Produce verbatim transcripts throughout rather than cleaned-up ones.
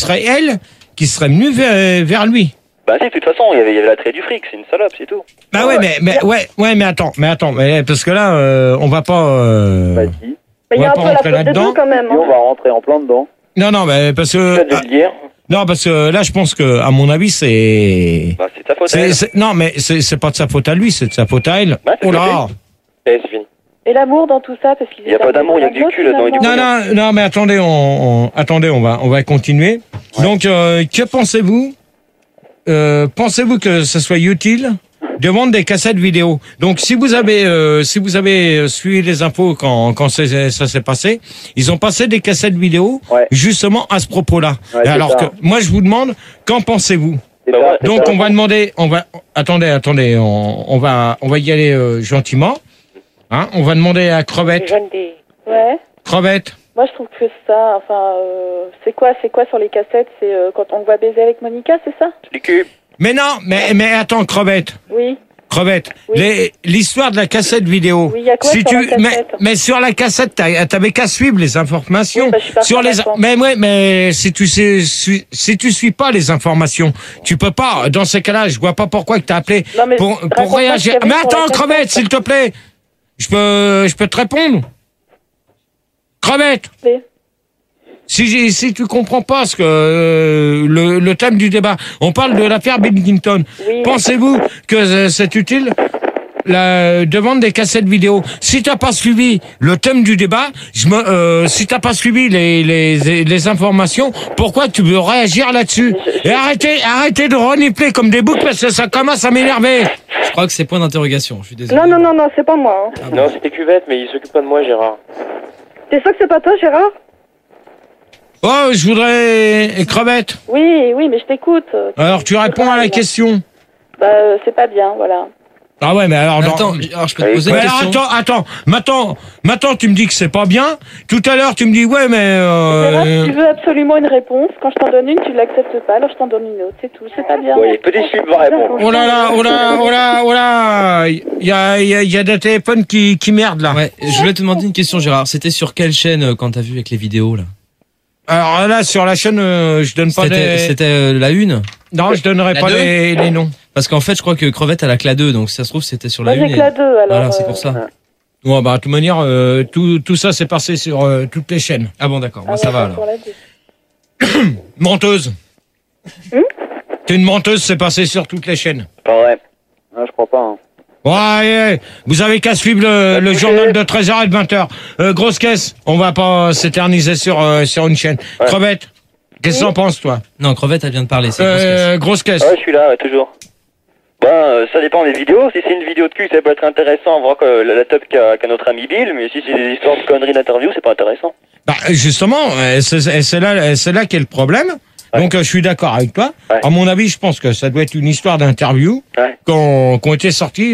serait elle qui serait venue vers, vers lui. Bah si, de toute façon, il y avait, il y avait l'attrait du fric, c'est une salope, c'est tout. Bah ouais, mais, mais ouais, ouais, mais attends, mais attends, mais parce que là, euh, on va pas. Euh, Bah si. Mais il y a un pas peu la rentrer faute des là-dedans. deux quand même. Et on Hein. va rentrer en plein dedans. Non, non, mais parce Tu que. viens de le dire. Non, parce que là, je pense que, à mon avis, c'est. Bah c'est de sa faute. c'est, elle. c'est- non, mais c'est, c'est pas de sa faute à lui, c'est de sa faute à elle. Bah, c'est Oh là. Eh, c'est fini. Et l'amour dans tout ça, parce qu'il Y a pas d'amour, y a que du cul là-dedans et du Non, non, non, mais attendez, on, on attendez, on va, on va continuer. Donc, euh, que pensez-vous euh, Pensez-vous que ce soit utile de vendre des cassettes vidéo? Donc, si vous avez, euh, si vous avez suivi les infos quand, quand c'est- ça s'est passé, ils ont passé des cassettes vidéo Ouais. justement à ce propos-là. Ouais, Et c'est alors ça. que, moi, je vous demande, qu'en pensez-vous? C'est Bah ça, ouais. c'est Donc, ça. on va demander, on va, attendez, attendez, on, on va, on va y aller euh, gentiment. Hein, on va demander à Crevette. Ouais. Crevette. Moi, je trouve que ça, enfin, euh, c'est quoi, c'est quoi sur les cassettes? C'est euh, quand on voit baiser avec Monica, c'est ça? Du cul. Mais non, mais, mais attends, Crevette. Oui. Crevette. Oui. Les- L'histoire de la cassette vidéo. Oui, y a quoi si sur tu, la mais, cassette mais sur la cassette, t'as- t'avais qu'à suivre les informations. Oui, bah, je suis partie sur en les, vacances. mais ouais, mais si tu sais, si, si tu suis pas les informations, tu peux pas. Dans ces cas-là, je vois pas pourquoi que t'as appelé Non, mais pour, raconte-moi pour réagir. ce qu'il y avait Mais sur la attends, cassette. Crevette, s'il te plaît. Je peux, je peux te répondre. Crevette. Oui. Si, j'ai- si tu comprends pas ce que euh, le, le thème du débat, on parle de l'affaire Bill Clinton. Oui. Pensez-vous que euh, c'est utile la, de vendre des cassettes vidéo? Si t'as pas suivi le thème du débat, je me, euh, si t'as pas suivi les, les, les informations, pourquoi tu veux réagir là-dessus? Et arrêtez, arrêtez de renifler comme des boucs parce que ça commence à m'énerver. Je crois que c'est point d'interrogation, je suis désolé. Non, non, non, non, c'est pas moi. Hein. Non, c'était cuvette, mais il s'occupe pas de moi, Gérard. T'es sûr que c'est pas toi, Gérard? Oh, je voudrais crevette. Oui, oui, mais je t'écoute. Alors tu réponds à la question. Bah, euh, c'est pas bien, voilà. Ah ouais, mais alors... dans- Attends, alors je peux te poser Mais une alors, question. attends, attends, maintenant, maintenant tu me dis que c'est pas bien. Tout à l'heure tu me dis ouais mais Gérard, euh, si tu veux absolument une réponse, quand je t'en donne une, tu l'acceptes pas, alors je t'en donne une autre, c'est tout, c'est pas bien. Oui, petit sub va répondre. oh là là, oh là, oh là, oh là, il y a, il y a, il y a des téléphones qui, qui merdent là. Ouais, je voulais te demander une question, Gérard. C'était sur quelle chaîne euh, quand t'as vu avec les vidéos là? Alors là sur la chaîne, euh, je donne pas C'était les. c'était, euh, la une? Non, je donnerai La pas deux les, les noms. Parce qu'en fait, je crois que Crevette elle a que la deux, donc si ça se trouve c'était sur la Moi, une. j'ai et- que la deux, alors. Voilà, c'est euh, pour ça. Ouais bah de toute manière, euh, tout, tout ça c'est passé sur euh, toutes les chaînes. Ah bon, d'accord, ah bon, ça ouais, va pour alors. la deux. Menteuse. Hum T'es une menteuse, c'est passé sur toutes les chaînes. Pas vrai. Non, je crois pas. Hein. Ouais, vous avez qu'à suivre le, le journal de treize heures et de vingt heures. Euh, grosse caisse, on va pas s'éterniser sur euh, sur une chaîne. Ouais. Crevette, qu'est-ce que t'en penses, toi? Non, Crevette elle vient de parler, c'est grosse caisse. euh, Grosse caisse. Ouais, je suis là, ouais, toujours. Ben, euh, ça dépend des vidéos. Si c'est une vidéo de cul, ça peut être intéressant, voir que la, la top qu'a qu'a notre ami Bill, mais si c'est des histoires de conneries d'interview, c'est pas intéressant. Bah, justement, euh, c'est c'est là, c'est là qu'est le problème. Ouais. Donc, euh, je suis d'accord avec toi. Ouais. À mon avis, je pense que ça doit être une histoire d'interview Ouais. qu'on qu'on était sortis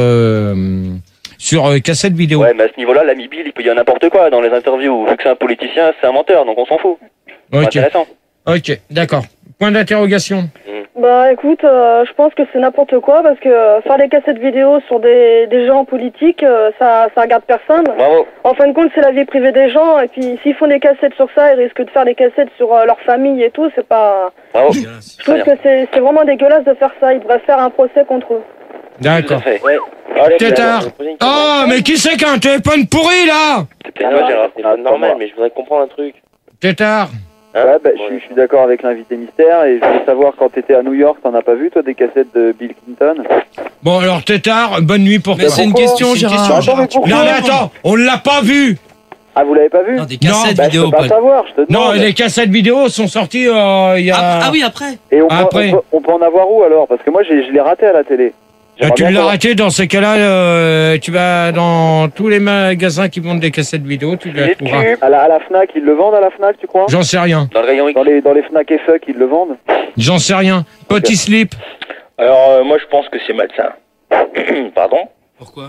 euh, sur euh, cassette vidéo. Ouais, mais à ce niveau-là, l'ami Bill, il peut dire n'importe quoi dans les interviews. Vu que c'est un politicien, c'est un menteur, donc on s'en fout. C'est pas Ok, intéressant. ok, d'accord. Point d'interrogation. Bah écoute, euh, je pense que c'est n'importe quoi parce que euh, faire des cassettes vidéo sur des, des gens politiques, euh, ça, ça regarde personne. Bravo. En fin de compte, c'est la vie privée des gens et puis s'ils font des cassettes sur ça, ils risquent de faire des cassettes sur euh, leur famille et tout, c'est pas... Bravo. Je trouve que c'est c'est vraiment dégueulasse de faire ça, ils devraient faire un procès contre eux. Tout à D'accord. fait. Ouais. Allez, Tétard. je vais poser une question. Oh, mais qui c'est qui a un téléphone pourri, là? C'est peut-être moi, Gérard. C'est pas normal, mais je voudrais comprendre un truc. Tétard. Hein Ouais, bah, je suis- je suis d'accord avec l'invité mystère et je voulais savoir quand t'étais à New York, t'en as pas vu toi des cassettes de Bill Clinton? Bon, alors, Tétard, bonne nuit pour Mais toi. c'est une Pourquoi question, C'est une Gérard. question, Attends, Gérard. mais tu peux pourquoi Non, mais répondre. attends, on l'a pas vu. Ah, vous l'avez pas vu? Non, des cassettes Bah, je vidéo, peux pas Paul. savoir, je te Non, demande. les cassettes vidéo sont sorties euh, il y a... Ah, ah oui, après. Et on peut, Après. on, peut, on peut en avoir où alors? Parce que moi j'ai- je l'ai raté à la télé. Ah, J'aimerais tu bien l'as savoir. raté, dans ces cas-là, euh, tu vas dans tous les magasins qui vendent des cassettes vidéo, tu les Les trouveras. cubes. À la, à la Fnac, ils le vendent à la Fnac, tu crois? J'en sais rien, Dans le rayon X. Dans les, dans les Fnac et Fuck, ils le vendent? j'en sais rien. Petit slip. Alors, euh, moi, je pense que c'est malsain. Pardon? Pourquoi?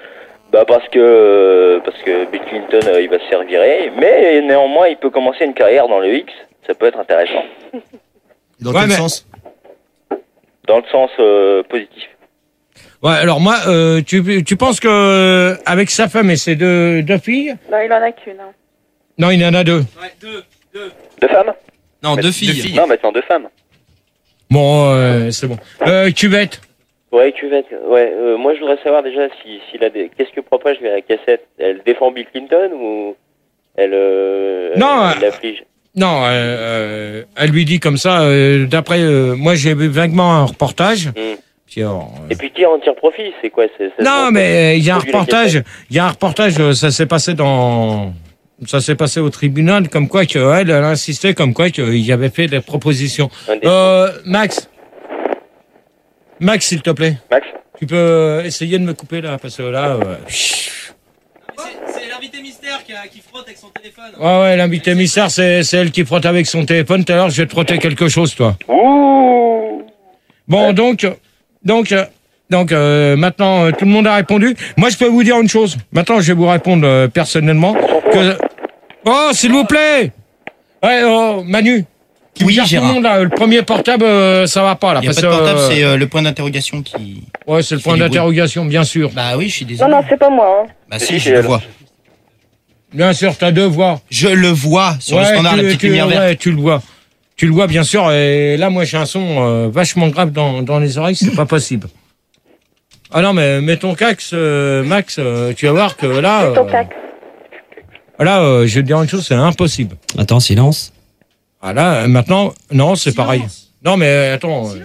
Bah parce que parce que Bill Clinton euh, il va se faire virer, mais néanmoins il peut commencer une carrière dans le X, ça peut être intéressant, Dans Ouais, quel mais- sens? dans le sens euh, positif. Ouais, alors moi, euh, tu, tu penses que euh, avec sa femme et ses deux, deux filles, Non, il en a qu'une. Hein. non, il y en a deux. Ouais, deux, deux. Deux femmes? Non, Mais deux deux filles. Non, maintenant deux femmes. Bon, euh, c'est bon. Euh, cuvette. Ouais, cuvette. Ouais, euh, moi je voudrais savoir déjà si, si la dé... qu'est-ce que propage la cassette. Elle défend Bill Clinton ou elle, euh, Non, elle l'afflige. Non, euh, euh, elle lui dit comme ça. Euh, d'après, euh, moi j'ai vu vaguement un reportage. Mm. Puis, alors, euh, Et puis qui en tire profit, c'est quoi c'est, c'est non, bon, mais il y a un produit la reportage. cassette. Il y a un reportage. euh, Ça s'est passé dans. Ça s'est passé au tribunal, comme quoi que elle, elle insistait, comme quoi qu'il y avait fait des propositions. Un des- Euh, Max. Max, s'il te plaît. Max Tu peux essayer de me couper là, parce que là. Euh... C'est l'invité mystère qui, a, qui frotte avec son téléphone. Ouais, ouais, l'invité mystère, c'est, c'est elle qui frotte avec son téléphone. Tout à l'heure, je vais te frotter quelque chose, toi. Ouh. Bon, donc, donc, euh, donc, euh, maintenant, euh, tout le monde a répondu. Moi, je peux vous dire une chose. Maintenant, je vais vous répondre euh, personnellement. Que... Oh, s'il vous plaît. Ouais, oh, Manu. Tu Oui, me gères tout Gérard. le monde là. Le premier portable, euh, ça va pas là. Il n'y a parce pas de que, portable, euh, c'est euh, le point d'interrogation qui... Ouais, c'est le qui point fait du bruit. d'interrogation, bien sûr. Bah oui, je suis Non, désolé. non, c'est pas moi. Hein. Bah Si, si, c'est je le elle. vois. Bien sûr, t'as deux voix. Je le vois sur le Ouais, standard, tu, la petite tu- lumière verte. ouais, tu le vois. Tu le vois, bien sûr. Et là, moi, j'ai un son euh, vachement grave dans, dans les oreilles. C'est pas possible. Ah non, mais mets ton cax, euh, Max. euh, tu vas voir que là... C'est ton euh, cac. Là, euh, je vais te dire une chose, c'est impossible. Attends, silence. Ah là, euh, maintenant, non, c'est pareil. Non, mais euh, attends. euh.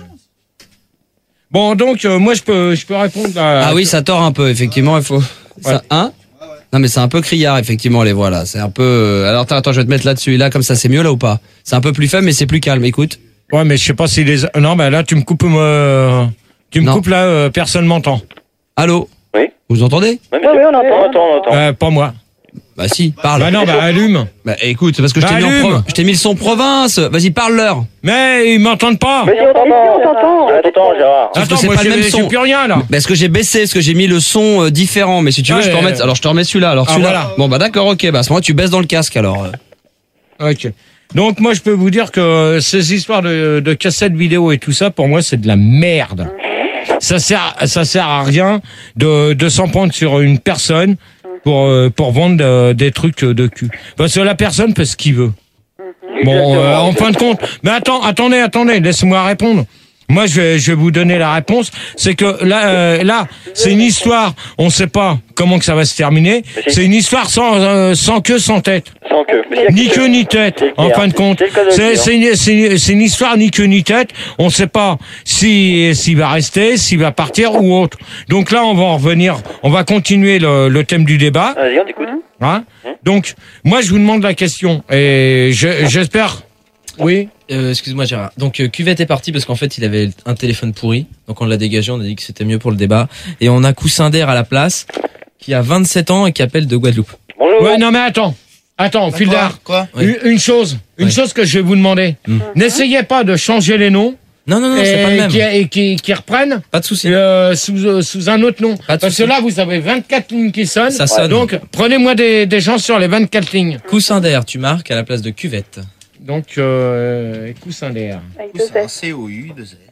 Bon, donc, euh, moi, je peux, je peux répondre à... Ah oui, ça tord un peu, effectivement, il faut. Ça, hein Non, mais c'est un peu criard, effectivement, les voix là. C'est un peu. euh, Alors, attends, attends, je vais te mettre là-dessus. Et là, comme ça, c'est mieux là ou pas? C'est un peu plus faible, mais c'est plus calme. Écoute. Ouais, mais je sais pas si les... Non, mais là, tu me coupes... euh, Tu me Non. coupes là, euh, personne m'entend. Allô? Oui. Vous entendez? Ouais, Oui, oui, on on entend. entend, on entend. Euh, pas moi. Bah si, parle. Bah non, bah allume. Bah écoute, parce que je Bah, t'ai mis en allume. province. Je t'ai mis le son province. Vas-y, parle-leur. Mais ils m'entendent pas. Mais si, on Ici, t'entend. on t'entend. Ah, t'entends, Gérard. Sauf que Attends, c'est moi, pas le j'ai même son. j'ai plus rien, là. Parce que j'ai baissé, parce que j'ai mis le son euh, différent. Mais si tu veux, Ouais, je peux euh, remettre. Alors je te remets celui-là. Alors ah, celui-là. voilà. Bon bah d'accord, ok. Bah à ce moment-là, tu baisses dans le casque alors. Ok. Donc moi je peux vous dire que ces histoires de, de cassettes vidéo et tout ça, pour moi c'est de la merde. Ça sert, ça sert à rien de, de s'en prendre sur une personne pour euh, pour vendre euh, des trucs de cul. Parce que la personne fait ce qu'il veut. Bon, euh, en fin de compte. Mais attends, attendez, attendez, laisse-moi répondre. Moi, je vais, je vais vous donner la réponse. C'est que là, euh, là, c'est une histoire. On ne sait pas comment que ça va se terminer. C'est une histoire sans, euh, sans queue, sans tête. Sans queue. Mais s'il y a Ni que- queue ni tête, C'est en clair. fin de compte. C'est le cas de le C'est dire. c'est une, c'est une- c'est une histoire ni queue ni tête. On ne sait pas si s'il va rester, s'il va partir ou autre. Donc là, on va en revenir. On va continuer le, le thème du débat. Vas-y, on t'écoute. Hein. Donc, moi, je vous demande la question et je- j'espère. Oui. Euh, excuse-moi Gérard. Donc euh, Cuvette est parti parce qu'en fait il avait un téléphone pourri. Donc on l'a dégagé, on a dit que c'était mieux pour le débat. Et on a Coussin d'air à la place, qui a vingt-sept ans et qui appelle de Guadeloupe. Bonjour. Ouais, non mais attends. Attends, Quoi, Fildar. Quoi Ouais. Une, une chose, une Ouais. chose que je vais vous demander. Hmm. N'essayez pas de changer les noms Non, non, non, c'est pas le et même. qui, et qui, qui reprennent Pas de souci. euh, sous, euh, sous un autre nom. Pas de Parce que souci. là, vous avez vingt-quatre lignes qui sonnent. Ça sonne. Donc, prenez-moi des, des gens sur les vingt-quatre lignes. Coussin d'air, tu marques à la place de Cuvette. Donc, euh, coussin d'air. Avec deux S. C O U, deux S.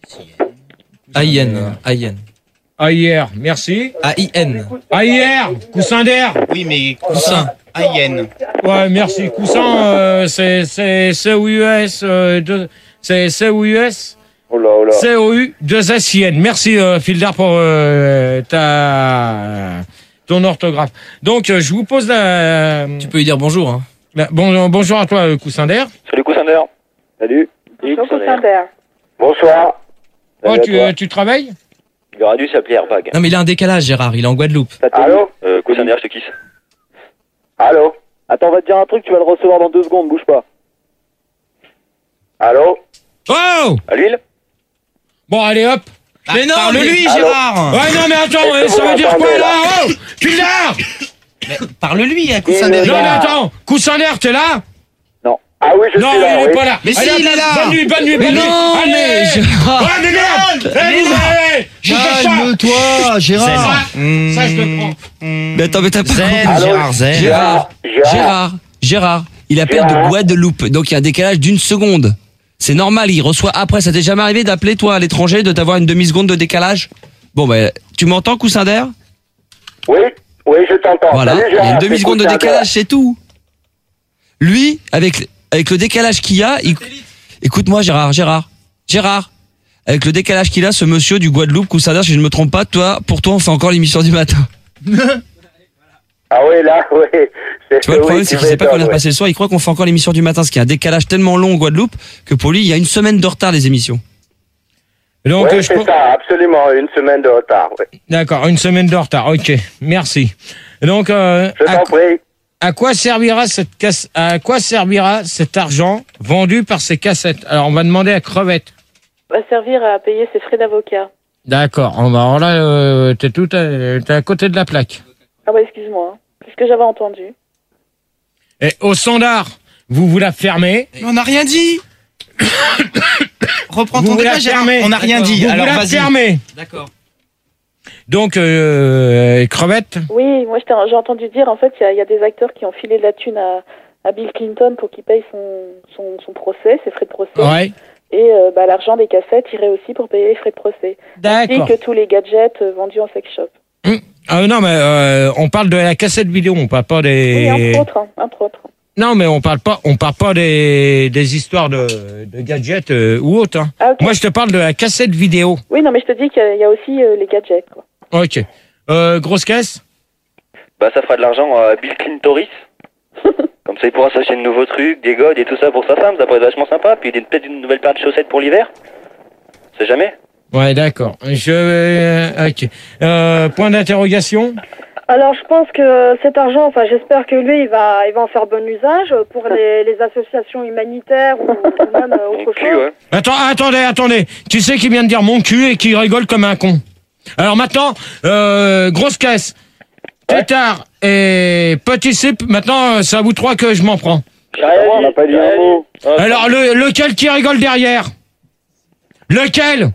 A I N. A I N. A I R, merci. A I N. A I R, coussin d'air. Oui, mais Coussin. A I N. Ouais, merci. Coussin, euh, c'est c'est C O U S, euh, deux- c'est C O U S. Oh là, oh là. C O U deux S I N. Merci euh, Fildar pour euh, ta ton orthographe. Donc euh, je vous pose la, Tu peux lui dire bonjour. Hein. la- bon, bonjour à toi euh, Coussin d'air. Salut, Coussin d'air. Salut. Bonjour, Coussin Coussin d'air. d'air. Bonsoir. Oh, Salut à tu, toi. euh, tu travailles? Il aurait dû s'appeler Airbag. Non mais il a un décalage Gérard, il est en Guadeloupe. Allô euh, Coussin d'air, je te kiss. Allô Attends, on va te dire un truc, tu vas le recevoir dans deux secondes, bouge pas. Allô Oh. À l'huile Bon allez hop. Mais non, parle-lui, Allô Gérard. Ouais non mais attends, Qu'est-ce euh, que ça vous veut dire quoi m'entendez, là? Oh Fildar. Mais parle-lui, à Coussin Mais d'air. Non mais là. attends, Coussin d'air t'es là? Non. Ah oui, je Non suis là, il est oui. pas là. Mais Allez, si, il hop, est là. Bonne nuit, bonne nuit, Mais bonne nuit. non, Allez. mais Gérard. Ouais mais merde. Eh, vous, allez, je fais ça. Calme-toi, Gérard. Ça, ça je le prends. Mais attends, mais t'as pas Zen, compris. Gérard, zen. Gérard, Gérard. Gérard, Gérard, il appelle Gérard. de Guadeloupe, donc il y a un décalage d'une seconde. C'est normal, il reçoit après. Ça t'est jamais arrivé d'appeler toi à l'étranger, de t'avoir une demi-seconde de décalage? Bon ben, tu m'entends, Coussin d'air? Oui, oui, je t'entends. Voilà, Salut, il y a Gérard, une c'est demi-seconde de Coussin décalage, c'est tout. Lui, avec avec le décalage qu'il y a, il, Écoute-moi, Gérard, Gérard, Gérard. Avec le décalage qu'il a, ce monsieur du Guadeloupe, Cousin d'air, si je ne me trompe pas, toi, pour toi, on fait encore l'émission du matin. Ah oui, là, oui. Tu vois, le problème, oui, c'est tu qu'il sait pas qu'on a m'étonnes, passé le soir, il croit qu'on fait encore l'émission du matin, ce qui est un décalage tellement long au Guadeloupe, que pour lui, il y a une semaine de retard, les émissions. Donc, ouais, euh, je c'est pense- ça, absolument, une semaine de retard. Ouais. D'accord, une semaine de retard. Ok, merci. Donc, euh, Je à, t'en prie. à quoi servira cette casse, à quoi servira cet argent vendu par ces cassettes? Alors, on va demander à Crevette. Va servir à payer ses frais d'avocat. D'accord. On va, alors là, euh, t'es tout, à, t'es à côté de la plaque. Ah bah excuse-moi, hein. C'est ce que j'avais entendu. Et au standard, vous vous la fermez. Mais on n'a rien dit. Reprends Vous ton vous la débat, Gérard. fermez. On n'a rien dit. Vous Alors vous la vas-y. fermez. D'accord. Donc, euh, Crevette. Oui, moi je t'ai- j'ai entendu dire, en fait, il y, a- il y a des acteurs qui ont filé de la thune à, à Bill Clinton pour qu'il paye son, son, son procès, ses frais de procès. Ouais. Et euh, bah, l'argent des cassettes irait aussi pour payer les frais de procès. Ainsi D'accord. que tous les gadgets euh, vendus en sex shop. Ah non, mais euh, on parle de la cassette vidéo, on parle pas des. Oui, entre autres, hein, entre autres. Non, mais on parle pas, on parle pas des, des histoires de, de gadgets euh, ou autres. Hein. Ah, ok. Moi, je te parle de la cassette vidéo. Oui, non, mais je te dis qu'il y a- il y a aussi euh, les gadgets, quoi. Ok. Euh, grosse caisse. Bah, ça fera de l'argent à Bill Clintoris. Comme ça, il pourra s'acheter de nouveaux trucs, des godes et tout ça pour sa femme. Ça pourrait être vachement sympa. Puis une- peut-être une nouvelle paire de chaussettes pour l'hiver. C'est jamais. Ouais, d'accord. Je. euh, ok. Euh, point d'interrogation. Alors, je pense que cet argent, enfin, j'espère que lui, il va, il va en faire bon usage pour les, les associations humanitaires ou, ou même euh, Mon autre cul, chose. ouais. Attends, attendez, attendez. Tu sais qui vient de dire mon cul et qui rigole comme un con. Alors maintenant, euh, grosse caisse. Tétard et petit slip. Maintenant, euh, c'est à vous trois que je m'en prends. J'ai rien On n'a pas dit j'ai un rien mot. dit. Ah, Alors, le, lequel qui rigole derrière? Lequel?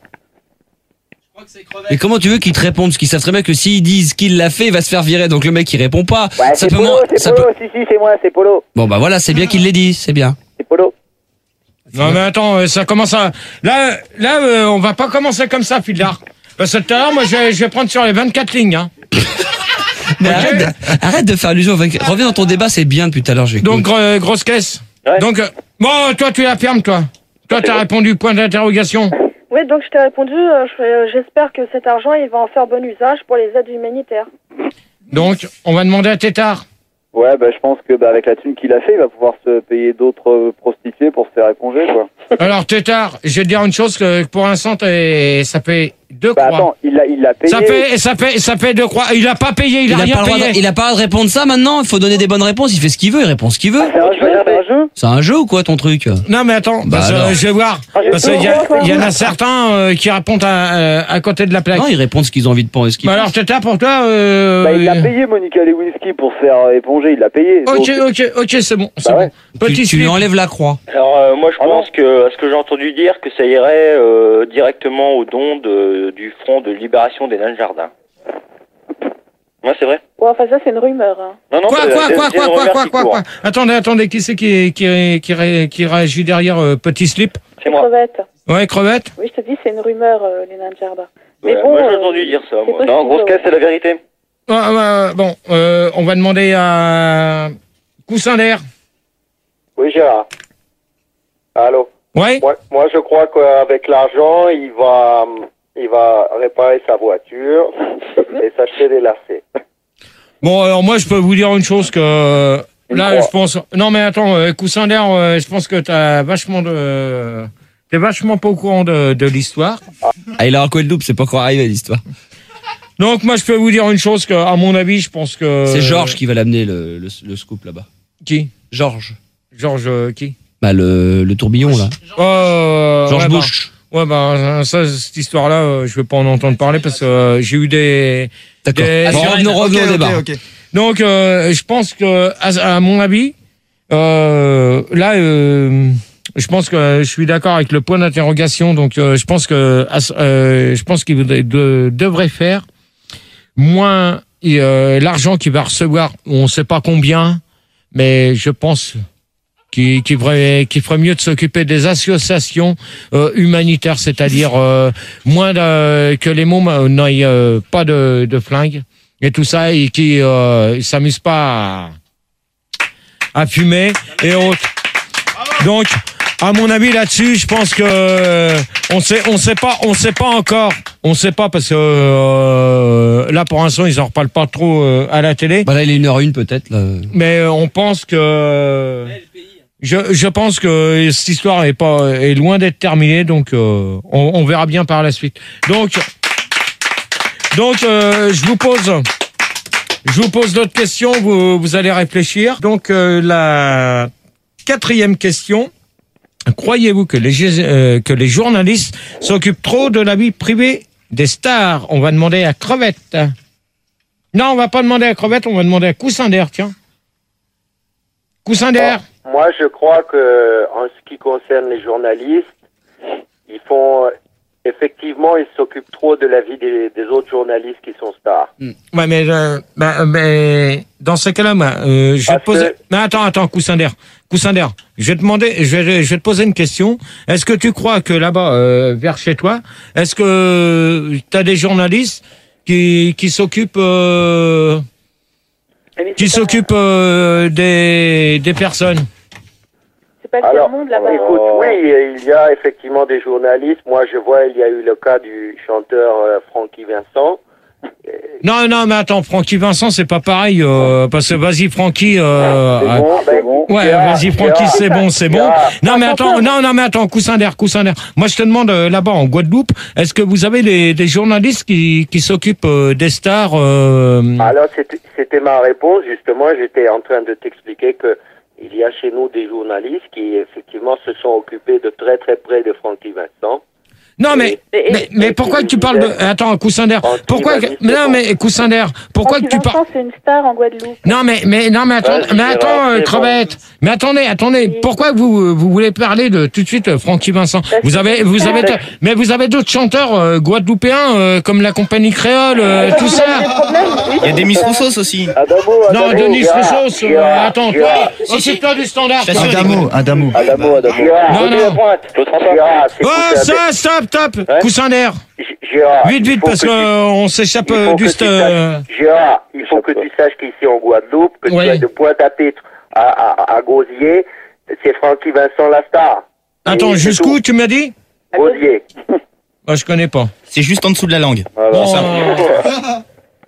Et comment tu veux qu'ils te répondent? Parce qu'ils savent très bien que s'ils disent qu'il l'a fait, il va se faire virer. Donc le mec, il répond pas. Ouais, ça c'est peut Polo, man- c'est ça Polo, peut- si, si, c'est moi, c'est Polo. Bon, bah voilà, c'est bien qu'il l'ait dit, c'est bien. C'est Polo. Non mais attends, euh, ça commence à... Là, là euh, on va pas commencer comme ça, Fildar. Parce que tout à l'heure, moi, je vais, je vais prendre sur les vingt-quatre lignes. Hein. Mais arrête, de, arrête de faire allusion. avec- Reviens dans ton débat, c'est bien depuis tout à l'heure. j'écoute. Donc, gro- grosse caisse. Ouais. Donc, euh, bon, toi, tu la fermes, toi. Toi, t'as répondu, point d'interrogation. Oui, donc je t'ai répondu, euh, je- euh, j'espère que cet argent, il va en faire bon usage pour les aides humanitaires. Donc, on va demander à Tétard. Ouais, bah, je pense que bah, avec la thune qu'il a fait, il va pouvoir se payer d'autres euh, prostituées pour se faire éponger, quoi. Alors, Tétard, je vais te dire une chose, que pour l'instant, t'es- ça fait deux Bah, croix. attends, il l'a il l'a payé. Ça fait, ça fait, ça fait deux croix. Il a pas payé, il, Il a a, rien pas le droit payé. de, il a pas le droit de répondre ça maintenant. Il faut donner des bonnes réponses. Il fait ce qu'il veut. Il répond ce qu'il veut. C'est un jeu, c'est un jeu. C'est un jeu ou quoi ton truc? Non, mais attends, Bah parce que, alors. euh, je vais voir. Ah, j'ai Parce qu'il y, a- peur, il y en a certains euh, qui répondent à, euh, à côté de la plaque. Non, ils répondent ce qu'ils ont envie de penser. ce qu'ils Bah alors, pensent. Tétard, pour toi... Euh, Bah, il l'a payé, Monica Lewinsky, pour se faire éponger, il l'a payé. Ok, Donc, ok, ok, c'est bon. C'est Bah bon. ouais. Petit tu, tu lui slip. enlèves la croix. Alors euh, moi je Ah pense que à ce que j'ai entendu dire que ça irait euh, directement au don de, du front de libération des nains de jardin. Ouais, c'est vrai. Ouais, enfin, ça, c'est une rumeur, hein. Non, non, Quoi, c'est- quoi, c'est- quoi, c'est quoi, une quoi, rumeur quoi, qui quoi, court. quoi Attendez, attendez, qui c'est qui, qui, qui, ré- qui réagit derrière euh, Petit Slip? C'est moi. Crevette. Ouais, Crevette? Oui, je te dis, c'est une rumeur, euh, les nains de jardin. Mais Ouais, bon, moi j'ai euh, entendu dire ça, c'est moi. possible, Non, grosse ouais. caisse, c'est la vérité. Ah, bah, bon, euh, on va demander à Coussin d'air. Oui, Gérard. Allô. Ouais? Moi, moi, je crois qu'avec l'argent, il va, il va réparer sa voiture et s'acheter des lacets. Bon, alors moi, je peux vous dire une chose que... euh, Une Là, croix. je pense... Non, mais attends, euh, Coussin d'air, euh, je pense que t'as vachement de... T'es vachement pas au courant de, de l'histoire. Ah, il a un coup de double, c'est pas encore arrivé l'histoire. Donc, moi, je peux vous dire une chose que, à mon avis, je pense que... C'est Georges qui va l'amener le, le, le scoop là-bas. Qui? Georges. Georges euh, qui? Bah le, le tourbillon là. Euh, Georges ouais, bah, Bush. Ouais, bah, ça, cette histoire-là, euh, je vais pas en entendre parler parce que euh, j'ai eu des... D'accord. des- Bon, revenons, revenons Ok, au ok, débat. ok. Donc, euh, je pense que, à, à mon avis, euh, là, euh, je pense que je suis d'accord avec le point d'interrogation. Donc, euh, je pense que, euh, je pense qu'il de- de- devrait faire moins et, euh, l'argent qu'il va recevoir. On sait pas combien, mais je pense qu'il qu'il ferait, qu'il ferait mieux de s'occuper des associations euh, humanitaires, c'est-à-dire euh, moins de, que les mômes euh, n'aient euh, pas de, de flingues et tout ça, et qui euh, s'amusent pas à, à fumer et autres. Donc, à mon avis là-dessus, je pense que euh, on sait, on sait pas, on sait pas encore, on sait pas parce que euh, là pour l'instant ils en reparlent pas trop euh, à la télé. Bah là il est une heure une peut-être. Là. Mais euh, on pense que je, je pense que cette histoire est pas est loin d'être terminée, donc euh, on, on verra bien par la suite. Donc donc euh, je vous pose. Je vous pose d'autres questions, vous, vous allez réfléchir. Donc euh, la quatrième question, croyez-vous que les, euh, que les journalistes s'occupent trop de la vie privée des stars? On va demander à Crevette. Non, on va pas demander à Crevette, on va demander à Coussin d'air, tiens. Coussin d'air. Oh, moi, je crois que en ce qui concerne les journalistes, ils font... Effectivement, ils s'occupent trop de la vie des, des autres journalistes qui sont stars. Ouais, mais, euh, bah, mais dans ce cas-là, moi, euh, je vais te poser. que... Mais attends, attends, Coussin d'air, Coussin d'air. Je vais te demander, je vais, je vais te poser une question. Est-ce que tu crois que là-bas, euh, vers chez toi, est-ce que tu as des journalistes qui qui s'occupent, euh, qui s'occupent euh, des des personnes? C'est pas le Alors, monde là-bas. écoute, oui, il y a effectivement des journalistes. Moi, je vois, il y a eu le cas du chanteur euh, Francky Vincent. Non, non, mais attends, Francky Vincent, c'est pas pareil, euh, parce que vas-y, Francky, euh, C'est bon, c'est bon. ouais, Gérard, vas-y, Francky, Gérard, c'est bon, c'est bon. Gérard. Non, mais attends, non, non, mais attends, Coussin d'air, Coussin d'air. Moi, je te demande, euh, là-bas, en Guadeloupe, est-ce que vous avez des, des journalistes qui, qui s'occupent euh, des stars, euh... Alors, c'était c'était ma réponse, justement. J'étais en train de t'expliquer que il y a chez nous des journalistes qui, effectivement, se sont occupés de très, très près de Francky Vincent. Non, mais, Et- mais, mais pourquoi tu parles de, attends, Coussin d'air, pourquoi, mais non, mais, Coussin d'air, pourquoi Francky tu parles, Vincent, c'est une star en Guadeloupe. non, mais, mais, non, mais attends, Vas-y, mais attends, Gérard, euh, c'est Crevette. Mais attendez, attendez. Oui. Pourquoi vous, vous voulez parler de, tout de suite, euh, Francky Vincent? Parce Vous que avez, c'est vous ça. avez, mais vous avez d'autres chanteurs, euh, guadeloupéens, euh, comme la compagnie créole, euh, tout ça. Il y a Demis Roussos aussi. Adamo, Non, Adamo, Denis Gérard, Roussos, euh, Gérard, attends, toi, Gérard, oh, c'est toi du standard. Je toi. t'assure, Adamo, Adamo. Adamo, Adamo. Non, Salut la non. pointe, Claude François. Gérard, c'est Oh, écoute, ça, stop, stop. Ouais. Coussin d'air. G- Gérard, Vite, il vite, faut parce que tu- qu'on s'échappe il faut euh, que du tu st- euh, saches- Gérard, il faut que tu saches qu'ici en Guadeloupe, que Oui. tu as de Pointe-à-Pitre à, à, à Gauzier, c'est Francky Vincent la star. Attends, Et c'est jusqu'où tout. tu m'as dit? Gauzier. Bah, je connais pas. C'est juste en dessous de la langue. Bon, ça. euh,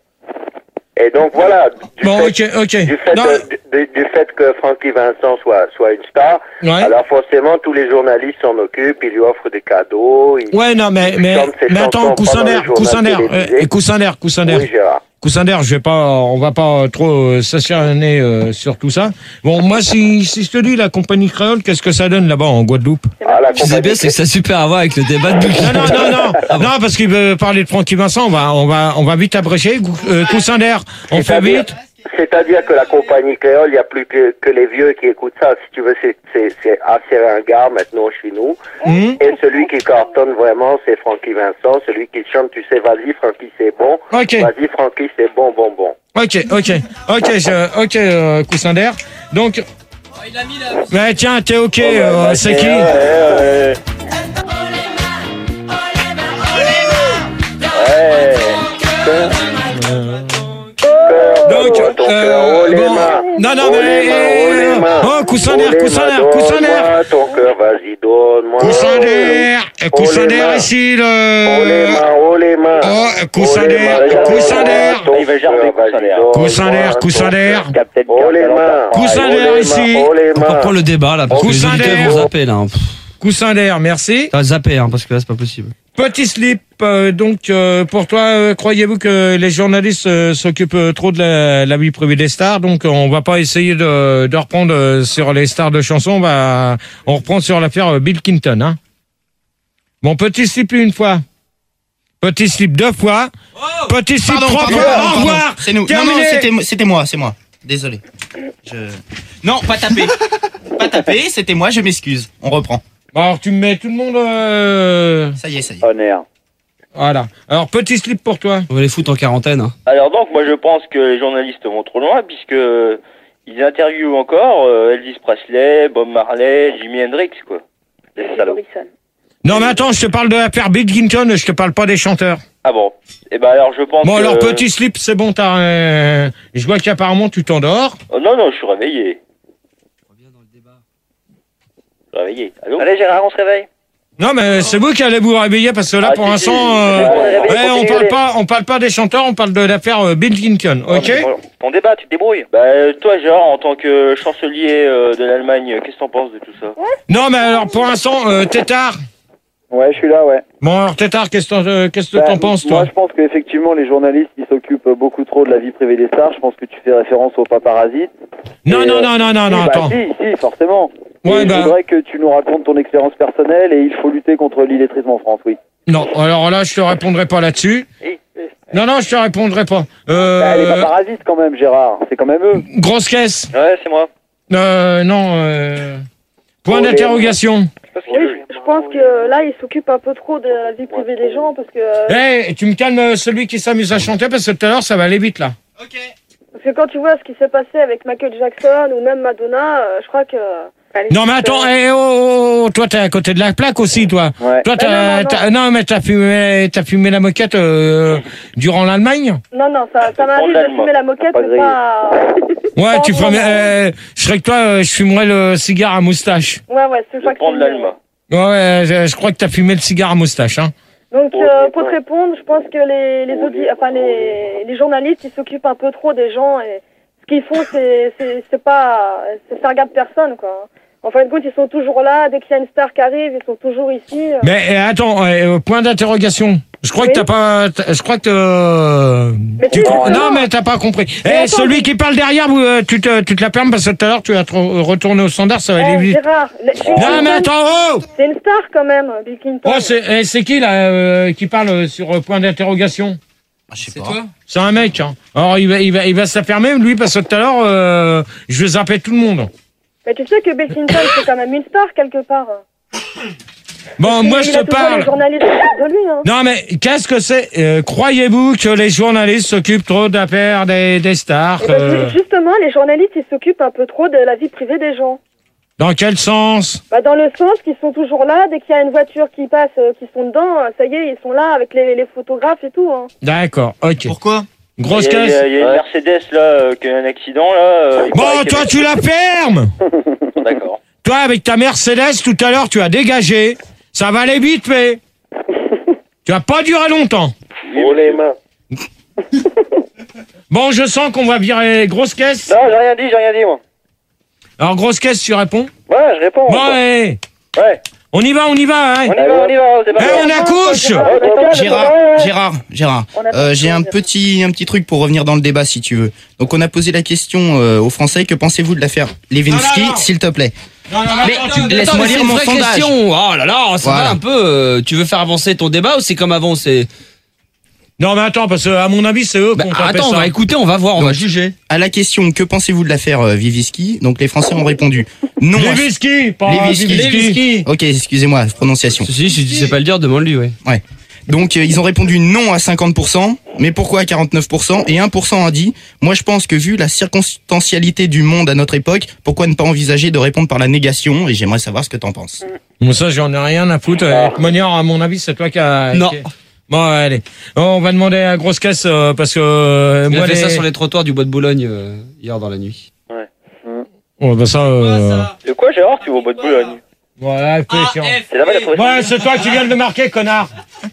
Et donc voilà, du, bon, fait, ok, ok. du, fait Non, de- du- du fait que Francky Vincent soit, soit une star, ouais. alors forcément tous les journalistes s'en occupent, ils lui offrent des cadeaux. Ils... Ouais, non, mais, mais, chante ses mais attends, chansons Coussin pendant d'air, le journal Coussin d'air, télévisé. euh, et Coussin d'air, Coussin d'air. Oui, Gérard. Coussin d'air, je vais pas, on va pas trop euh, s'acharner euh, sur tout ça. Bon, moi, si, si je te dis la compagnie créole, qu'est-ce que ça donne là-bas en Guadeloupe? Ah, la Ce qui est bien, c'est que ça a super à voir avec le débat de Bill Non, non, Clinton. non, non, non, parce qu'il veut parler de Francky Vincent, on va, on va, on va vite abrécher. Euh, Coussin d'air, on fait C'est-à-dire- vite. C'est-à-dire que la compagnie créole, il n'y a plus que, que les vieux qui écoutent ça. Si tu veux, c'est, c'est, c'est assez ringard maintenant chez nous. Mhm. Et celui qui cartonne vraiment, c'est Francky Vincent. Celui qui chante, tu sais, vas-y, Francky, c'est bon. Ok. Vas-y, Francky, c'est bon, bon, bon. Ok, ok, ok, je, ok, euh, Coussin d'air. Donc, mais tiens, t'es ok, euh, c'est qui? Ouais, ouais. Donc, Ton cœur, euh, oh, les bon, mains. non, non, Oh, mais, les mains, oh, les mains. oh, Coussin d'air, Oh, les Coussin mains, d'air, Coussin d'air. donne-moi ton cœur, vas-y, donne-moi. Coussin d'air, Oh, Coussin les d'air mains. ici, Oh, les le... mains, oh, les mains. Oh, Coussin Oh, les d'air, mains, Coussin d'air. ton Il va gerber, cœur, Coussin vas-y, d'air. donne-moi Coussin d'air, ton Coussin cœur. d'air. Captain Oh, les mains. Coussin Oh, d'air les ici. mains, oh, les On va mains. reprendre le débat là, parce que les Coussin auditeurs d'air. vont zapper là. Pff, Coussin d'air, merci. t'as zappé, hein, parce que là, c'est pas possible. Petit slip, euh, donc euh, pour toi, euh, croyez-vous que les journalistes euh, s'occupent euh, trop de la, la vie privée des stars? Donc euh, on va pas essayer de, de reprendre euh, sur les stars de chansons, on va on reprend sur l'affaire euh, Bill Clinton. Hein. Bon, petit slip une fois, petit slip deux fois, petit slip Pardon, trois pardon, fois. pardon, Au pardon. revoir. C'est nous. Non, Terminé. non, c'était, c'était moi, c'est moi. Désolé. Je... Non, pas taper. Pas taper, c'était moi, je m'excuse. On reprend. Bon, alors tu me mets tout le monde. Euh... Ça y est, ça y est. Honneur. Voilà. Alors petit slip pour toi. On va les foutre en quarantaine. Hein. Alors donc, moi je pense que les journalistes vont trop loin, puisque ils interviewent encore euh, Elvis Presley, Bob Marley, Jimi Hendrix, quoi. Des salauds. Morrison. Non mais attends, je te parle de l'affaire Bill Clinton, je te parle pas des chanteurs. Ah bon. Eh ben alors je pense Bon que... alors petit slip, c'est bon, t'as. Euh... Je vois qu'apparemment tu t'endors. Oh, non, non, je suis réveillé. Je suis réveillé. Allô? Allez Gérard, on se réveille. Non, mais c'est vous qui allez vous réveiller parce que là, Ah, pour si, l'instant, si, euh, c'est bon, on est réveillé, ouais, on continuez. parle pas, on parle pas des chanteurs, on parle de l'affaire euh, Bill Clinton, ok? Ton débat, tu te débrouilles. Bah, euh, toi, Gérard, en tant que chancelier euh, de l'Allemagne, qu'est-ce que t'en penses de tout ça? Non, mais alors pour l'instant, euh, Tétard. Ouais, je suis là, ouais. Bon, alors Tétard, qu'est-ce que t'en- euh, qu'est-ce que Bah, t'en penses, toi? Moi, je pense qu'effectivement, les journalistes, ils s'occupent beaucoup trop de la vie privée des stars. Je pense que tu fais référence aux paparasites. Non, Et, non, euh, non, non, non, si, non, bah, attends. Si, si, forcément. Ouais, Et bah- Je voudrais que tu nous racontes ton expérience personnelle et il faut lutter contre l'illettrisme en France, oui. Non, alors là, je te répondrai pas là-dessus. Non, non, je te répondrai pas. Bah, les Euh, paparasites, quand même, Gérard. C'est quand même eux. grosse caisse. Ouais, c'est moi. Euh, non, euh, point Oh, les- d'interrogation. Oui, je pense que là, il s'occupe un peu trop de la vie privée des gens parce que, Eh, tu me calmes euh, celui qui s'amuse à chanter parce que tout à l'heure, ça va aller vite, là. parce que quand tu vois ce qui s'est passé avec Michael Jackson ou même Madonna, euh, je crois que... Non, mais attends, eh, oh, oh, oh, toi, t'es à côté de la plaque aussi, toi. Ouais. Toi, non, t'as, non, t'as- non, mais t'as fumé, t'as fumé la moquette euh, durant l'Allemagne. Non, non, ça, ça m'arrive de fumer la moquette, Pas mais grillé. pas... Ouais, Pas tu en ferais, vrai. euh, je serais que toi, euh, je fumerais le cigare à moustache. Ouais, ouais, c'est ça que Prendre c'est mieux. l'Allemagne. Ouais, ouais, je, je crois que t'as fumé le cigare à moustache, hein. Donc, euh, pour te répondre, je pense que les, les, audi- enfin, les, les journalistes, ils s'occupent un peu trop des gens et ce qu'ils font, c'est, c'est, c'est pas, c'est, ça regarde personne, quoi. En fin de compte, ils sont toujours là. Dès qu'il y a une star qui arrive, ils sont toujours ici. Mais eh, attends, euh, point d'interrogation. Je crois Oui. que t'as pas, t'as- je crois que euh, Mais tu si, crois- justement. non, mais t'as pas compris. Mais Eh, attends, celui mais- qui parle derrière, vous, euh, tu te, tu te la fermes parce que tout à l'heure tu vas te re- retourner au standard, ça va aller Eh, vite. Gérard, le- Bill Non, Clinton, mais attends, oh, c'est une star quand même, Bill Clinton. oh, c'est, eh, c'est qui là euh, qui parle euh, sur euh, point d'interrogation? Ah, je sais C'est pas. toi? C'est un mec. Hein. Alors il va, il va, il va se la fermer lui parce que tout à l'heure, euh, je vais zapper tout le monde. Mais tu sais que Bill Clinton, c'est quand même une star quelque part. Bon, Il- moi il je a te toujours parle. les journalistes de lui, hein. Non mais qu'est-ce que c'est euh, croyez-vous que les journalistes s'occupent trop d'affaires des, des stars Eh ben, euh, ju- justement, les journalistes, ils s'occupent un peu trop de la vie privée des gens. Dans quel sens? Bah, dans le sens qu'ils sont toujours là, dès qu'il y a une voiture qui passe, euh, qui sont dedans, euh, ça y est, ils sont là avec les, les photographes et tout. Hein. D'accord, ok. Pourquoi? Grosse Il y a, il y caisse. a- il y a une Mercedes là euh, qui a un accident là. euh, il paraît Bon, qu'elle toi est- tu la fermes. D'accord. Toi avec ta Mercedes tout à l'heure tu as dégagé. Ça va aller vite mais tu vas pas durer longtemps. Pour les mains. Bon, je sens qu'on va virer grosse caisse. Non, j'ai rien dit, j'ai rien dit, moi. Alors grosse caisse, tu réponds? Ouais, je réponds. Bon, eh, Ouais. on y va, on y va, hein. On y va, on y va, c'est pas Eh, grave. on accouche. Gérard, Gérard, Gérard, euh, j'ai un petit, un petit truc pour revenir dans le débat si tu veux. Donc on a posé la question euh, aux Français, que pensez-vous de l'affaire Lewinsky, Non, non, non. s'il te plaît? Non, non, Mais attends, tu- attends, laisse-moi attends, mais lire c'est une mon vraie sondage. question. Oh là là, ça Voilà. va un peu. euh, tu veux faire avancer ton débat ou c'est comme avant? C'est. Non, mais attends, parce que à mon avis, c'est eux Bah, qui ont tapé attends, on ça. va écouter, on va voir, on va juger. À la question que pensez-vous de l'affaire euh, Vivisky, donc les Français ont répondu non. à- Lewinsky, pas Lewinsky. Lewinsky. Ok, excusez-moi, prononciation. Si, si tu sais pas le dire, demande-lui, ouais. Ouais. Donc euh, ils ont répondu non à cinquante pour cent, mais pourquoi à quarante-neuf pour cent? Et un pour cent a dit moi je pense que vu la circonstancialité du monde à notre époque, pourquoi ne pas envisager de répondre par la négation? Et j'aimerais savoir ce que t'en penses. Bon, ça, j'en ai rien à foutre. De toute manière, à mon avis, c'est toi qui a... Non. qui- Bon, allez. On va demander à grosse caisse euh, parce que euh, Il moi a fait les... ça sur les trottoirs du bois de Boulogne euh, hier dans la nuit. Oh, bah ça. Euh... De quoi, Gérard, tu vas au bois de Boulogne? Voilà, fais chiant. C'est là-bas la trouvé. Ouais, c'est toi qui viens de le marquer, connard.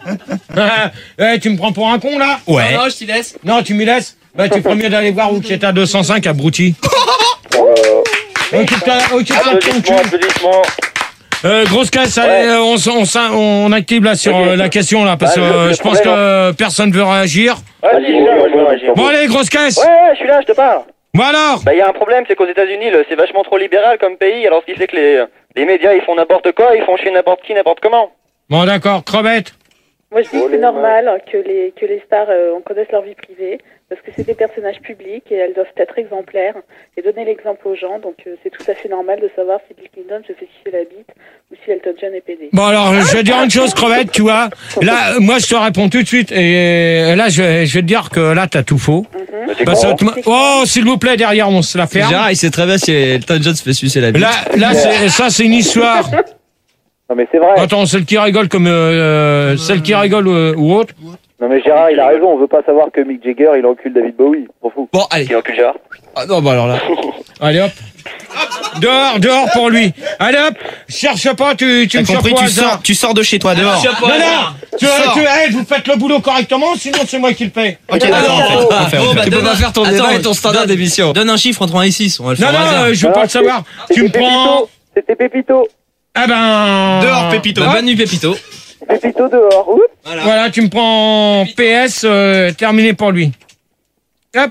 Eh, tu me prends pour un con là? Ouais. Non, je t'y laisse. Non, tu m'y laisses. Bah, tu ferais mieux d'aller voir où qui est à deux cent cinq à Brouty. Occupe-toi, occupe-toi de ton Applaudissements, cul. applaudissements. Euh, grosse caisse, allez, euh, on, s- on, s- on active là sur Ok. euh, la question là parce que Ah, le- euh, le je pense problème, que euh, personne veut réagir. Ouais, si, je suis là, moi, je veux réagir. Bon allez, grosse caisse. Ouais, ouais, je suis là, je te parle. Bon alors. Bah, il y a un problème, c'est qu'aux États-Unis, le- c'est vachement trop libéral comme pays, alors ce qui fait que les, les médias, ils font n'importe quoi, ils font chier n'importe qui, n'importe comment. Bon d'accord, crevette. Moi, je dis que c'est normal que les, que les stars euh, on connaisse leur vie privée, parce que c'est des personnages publics et elles doivent être exemplaires et donner l'exemple aux gens. Donc, euh, c'est tout à fait normal de savoir si Bill Clinton se fait sucer la bite ou si Elton John est pédé. Bon alors, je vais dire une chose, crevette, tu vois. Là, euh, moi je te réponds tout de suite et euh, là je vais, je vais te dire que là t'as tout faux. Bah, c'est Parce con, que tu m'as- oh, s'il vous plaît, derrière on se la ferme. Gérard, il sait très bien si Elton John se fait sucer la bite. Là, là, c'est, ça c'est une histoire. Non, mais c'est vrai. Attends, celle qui rigole comme euh, celle qui rigole euh, ou autre. Non, mais Gérard, il a raison. On veut pas savoir que Mick Jagger, il encule David Bowie. On s'en fout. Bon, allez. Qui encule Gérard. Ah, non, bah alors là. Allez hop. Dehors, dehors pour lui. Allez hop, cherche pas, tu, tu T'as me compris, chopes au tu hasard. sors, tu sors de chez toi, dehors. Non, non, tu, Sors. tu, hey, vous faites le boulot correctement, sinon c'est moi qui le paie. Ok, d'accord, on fait, on fait, on Bon, fait. bah, Tu peux donne pas un- faire ton Attends, débat et ton standard donne- d'émission. Donne un chiffre entre un et six, on va le Non, faire au non, hasard. euh, je veux pas le savoir. Tu me C'était prends... Pépito. C'était Pépito. Ah ben... Dehors, Pépito. Bah, bonne nuit, Pépito. Pépito dehors. Oups. Voilà. Voilà, tu me prends P S, euh, terminé pour lui. Hop.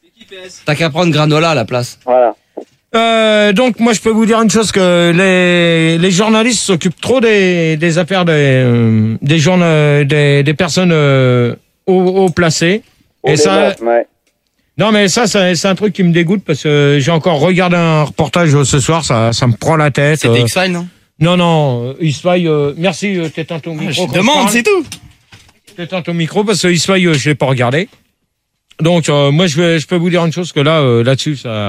T'as qu'à prendre Granola à la place. Voilà. Euh, donc moi je peux vous dire une chose, que les, les journalistes s'occupent trop des, des affaires des, euh, des, journa- des, des personnes euh, haut, haut placées. Au Et ça, débat, ouais. non mais ça c'est c'est un truc qui me dégoûte, parce que j'ai encore regardé un reportage ce soir, ça, ça me prend la tête. C'était euh. X-Files, non? Non non, euh, X-Files, euh, merci, euh, t'éteins ton micro. Je quand demande, parle. c'est tout. T'éteins ton micro, parce que X-Files, euh, je l'ai pas regardé. Donc euh, moi je vais, je peux vous dire une chose, que là euh, là-dessus ça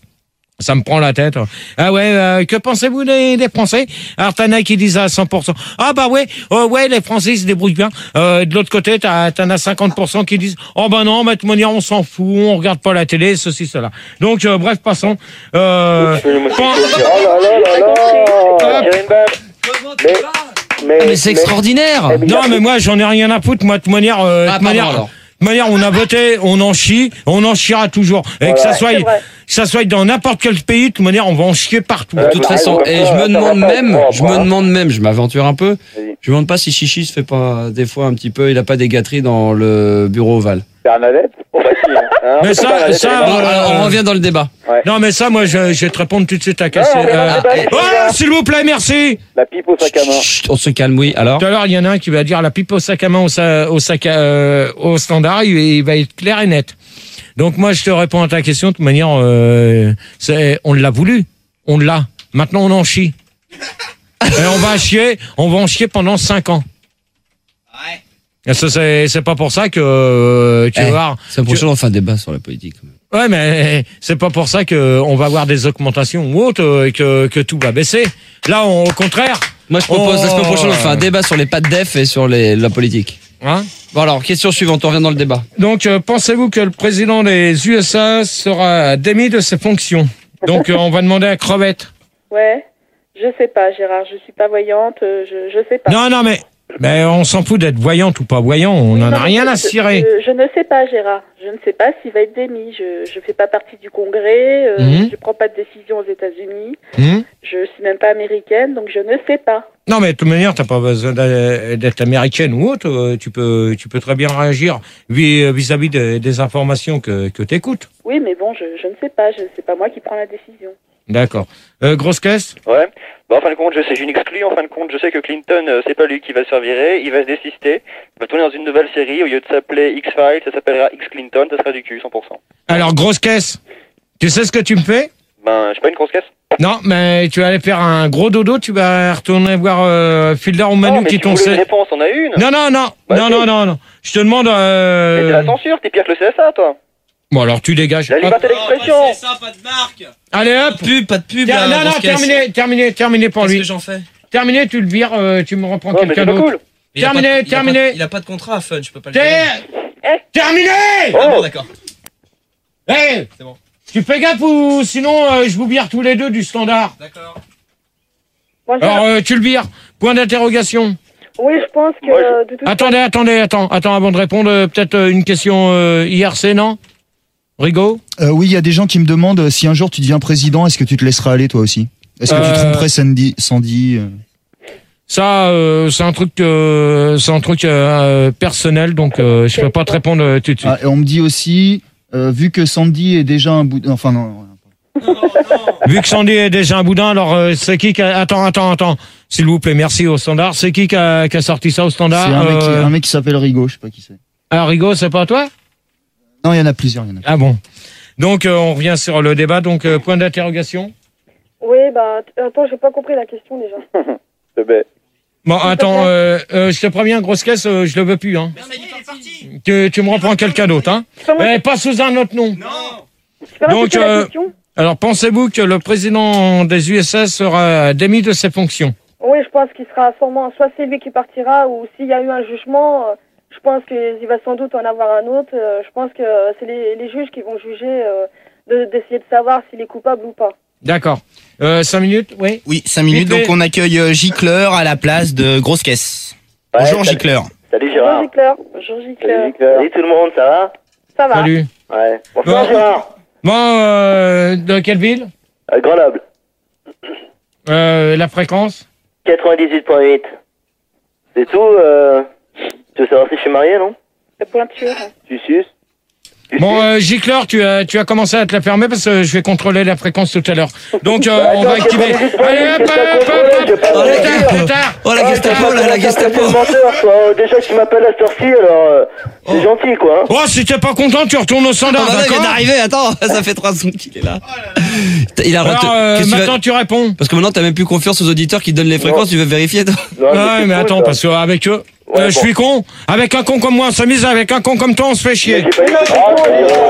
ça me prend la tête. Ah ouais, euh, que pensez-vous des, des Français? Alors t'en as qui disent à cent pour cent. Ah bah ouais, euh, ouais, les Français ils se débrouillent bien. Euh, de l'autre côté, t'as, t'en as cinquante pour cent qui disent oh bah non, mais de toute manière on s'en fout, on regarde pas la télé, ceci cela. Donc euh, bref, passons. Euh, Je fais le mot- pen- Oh là là là là. Tirer une balle. Mais, mais, Ah, mais c'est extraordinaire. mais- non mais moi j'en ai rien à foutre. Moi de toute manière, euh, de Ah, toute pardon, manière. alors. De manière, on a voté, on en chie, on en chiera toujours. Et que ça soit, c'est vrai. que ça soit dans n'importe quel pays, de toute manière, on va en chier partout. De toute bah, façon, raison, et je me ça demande va pas même, être je me propre, hein. demande même, je m'aventure un peu, Vas-y. je me demande pas si Chichi se fait pas des fois un petit peu, il a pas des gâteries dans le bureau ovale. Bernadette. Bon bah si. Hein. Hein, Mais c'est ça- pas la- ça, c'est- Bon, euh, alors, on revient dans le débat. Non, mais ça, moi, je, je vais te répondre tout de suite à question. Non, mais non, Euh, c'est pas les oh, gars. s'il vous plaît, merci. La pipe au sac à main. Chut, on se calme, oui. Alors, Tout à l'heure, il y en a un qui va dire la pipe au sac à main au, sa- au, sac à- euh, au standard, il, il va être clair et net. Donc moi, je te réponds à ta question de toute manière. Euh, c'est, on l'a voulu, on l'a. Maintenant, on en chie. Et on va chier, on va en chier pendant cinq ans. Et ça, c'est, c'est pas pour ça que euh, tu Eh, vas voir. c'est le prochain, on fait un débat sur la politique. quand même. Ouais, mais c'est pas pour ça que on va avoir des augmentations ou autres euh, et que, que tout va baisser. Là, on, au contraire. Moi, je propose Oh. la semaine prochaine, on fait un débat sur les pattes def et sur les, la politique. Hein Bon alors, question suivante, on revient dans le débat. Donc, euh, pensez-vous que le président des U S A sera démis de ses fonctions? Donc, euh, on va demander à Crevette. Ouais, je sais pas, Gérard, je suis pas voyante, euh, je, je sais pas. Non, non, mais, mais on s'en fout d'être voyante ou pas voyant. On n'en Non, a mais rien je- à cirer. Je, je ne sais pas, Gérard. Je ne sais pas s'il va être démis. Je je fais pas partie du Congrès. Euh, Mhm. Je prends pas de décision aux États-Unis. Hmm Je suis même pas américaine, donc je ne sais pas. Non, mais de toute manière, t'as pas besoin d'a- d'être américaine ou autre. euh, Tu peux, tu peux très bien réagir vis- vis-à-vis des, des informations que, que t'écoutes. Oui, mais bon, je je ne sais pas. Je c'est pas moi qui prends la décision. D'accord. Euh, grosse caisse? Ouais. Bah, en fin de compte, je sais, j'ai une exclue. En fin de compte, je sais que Clinton, euh, c'est pas lui qui va se faire virer. Il va se désister. Il va tourner dans une nouvelle série. Au lieu de s'appeler X-Files, ça s'appellera X-Clinton. Ça sera du cul, cent pour cent. Alors, grosse caisse. Tu sais ce que tu me fais? Ben, je suis pas une grosse caisse. Non, mais tu vas aller faire un gros dodo, tu vas retourner voir euh, Fielder ou Manu non, mais qui tu t'ont voulais une fait. réponse, on a une. Non, non, non, Bah, non, si. non, non, non. Je te demande. Mais c'est Euh... la censure, t'es pire que le C S A, toi. Bon, alors tu dégages. La Hop. liberté d'expression. ça, pas de marque. Allez, hop. Pub, pas de pub. Ter- là, non, non, grosse caisse. terminé, terminé, terminé pour Qu'est-ce lui. que j'en fais? Terminé, tu le vires, euh, tu me reprends Ouais, mais quelqu'un c'est pas d'autre. cool. Il a pas de- Terminé, il a pas- terminé. Il a pas de contrat, Fun, je peux pas le dire. Ter- Terminé. Ah bon, Oh. d'accord. Hey, C'est bon. tu fais gaffe ou sinon euh, je vous vire tous les deux du standard. D'accord. Moi, je- Alors euh, tu le vires. Point d'interrogation. Oui, je pense que Moi, je- euh, de toute Attendez, attendez, attends, attends, avant de répondre, euh, peut-être euh, une question euh, I R C, non? Rigaud? Euh, oui, il y a des gens qui me demandent euh, si un jour tu deviens président, est-ce que tu te laisseras aller toi aussi? Est-ce que Euh, tu tromperais Sandy, Sandy euh Ça, euh, c'est un truc, euh, c'est un truc euh, personnel, donc euh, je peux pas te répondre euh, tout de suite. Ah, et on me dit aussi, euh, vu que Sandy est déjà un bout, enfin non. Vu que Sandy est déjà un boudin, alors euh, c'est qui qui a... Attends, attends, attends, s'il vous plaît, merci au standard. C'est qui qui a, qui a sorti ça au C'est standard? un, mec qui- Euh, un mec qui s'appelle Rigaud, je sais pas qui c'est. Ah, Rigaud, c'est pas toi? Non, il y en a plusieurs, il y en a. Ah bon. Donc euh, on revient sur le débat, donc euh, point d'interrogation. Oui, bah, t- attends, j'ai pas compris la question déjà. C'est bête. Bon, attends, euh, euh, je te préviens, grosse caisse, euh, je le veux plus, hein. Tu, tu me reprends quelqu'un d'autre, hein. C'est pas moi Eh, pas sous un autre nom. c'est pas moi donc, qui pose la euh, question. Alors, pensez-vous que le président des U S A sera démis de ses fonctions? Oui, je pense qu'il sera sûrement, soit c'est lui qui partira, ou s'il y a eu un jugement, euh, je pense qu'il va sans doute en avoir un autre. Euh, je pense que c'est les, les juges qui vont juger, euh, de- d'essayer de savoir s'il est coupable ou pas. D'accord. Euh, cinq minutes, oui. Oui, cinq minutes. Vite fait. Donc on accueille euh, Gicleur à la place de Grosse Caisse. Ouais, Bonjour salut. Gicleur. Salut Bonjour Gérard. Gicleur. Bonjour Gicleur. Salut, Claire. Salut tout le monde, ça va? Ça va. Salut. Ouais. Bonsoir Bon. Gérard. Bon, euh, de quelle ville? À Grenoble. euh, La fréquence? quatre-vingt-dix-huit point huit. C'est tout, euh... Tu veux savoir si je suis marié, non? La pointure. Tu suces? Tu Bon, suces euh, Gicleur, tu as, tu as commencé à te la fermer parce que je vais contrôler la fréquence tout à l'heure. Donc, euh, Bah, on attends, va activer. quatre-vingt-dix point huit, Allez, hop, qu'est-ce que t'as hop, hop, contrôlé? hop, J'ai pas hop. compris. Plus tard, plus tard. Oh la Ah, Gestapo, t'as là, la pas Gestapo. t'as menteur, toi. Euh, Déjà que tu m'appelles à cette heure-ci, alors euh, c'est gentil, quoi. Hein. Oh, si t'es pas content, tu retournes au standard, Ah bah là, il vient d'accord? d'arriver, attends, ça fait trois secondes qu'il est là. Il a Alors, rete- euh, Qu'est-ce que tu vas- maintenant, tu réponds. Parce que maintenant t'as même plus confiance aux auditeurs qui te donnent les fréquences, tu veux vérifier toi. Non, Ouais, c'est mais cool, attends, ça. parce qu'avec eux, Ouais, euh, je bon. suis con. Avec un con comme moi, on s'amuse. Avec un con comme toi, on se fait Mais chier. j'ai pas dit que c'était con,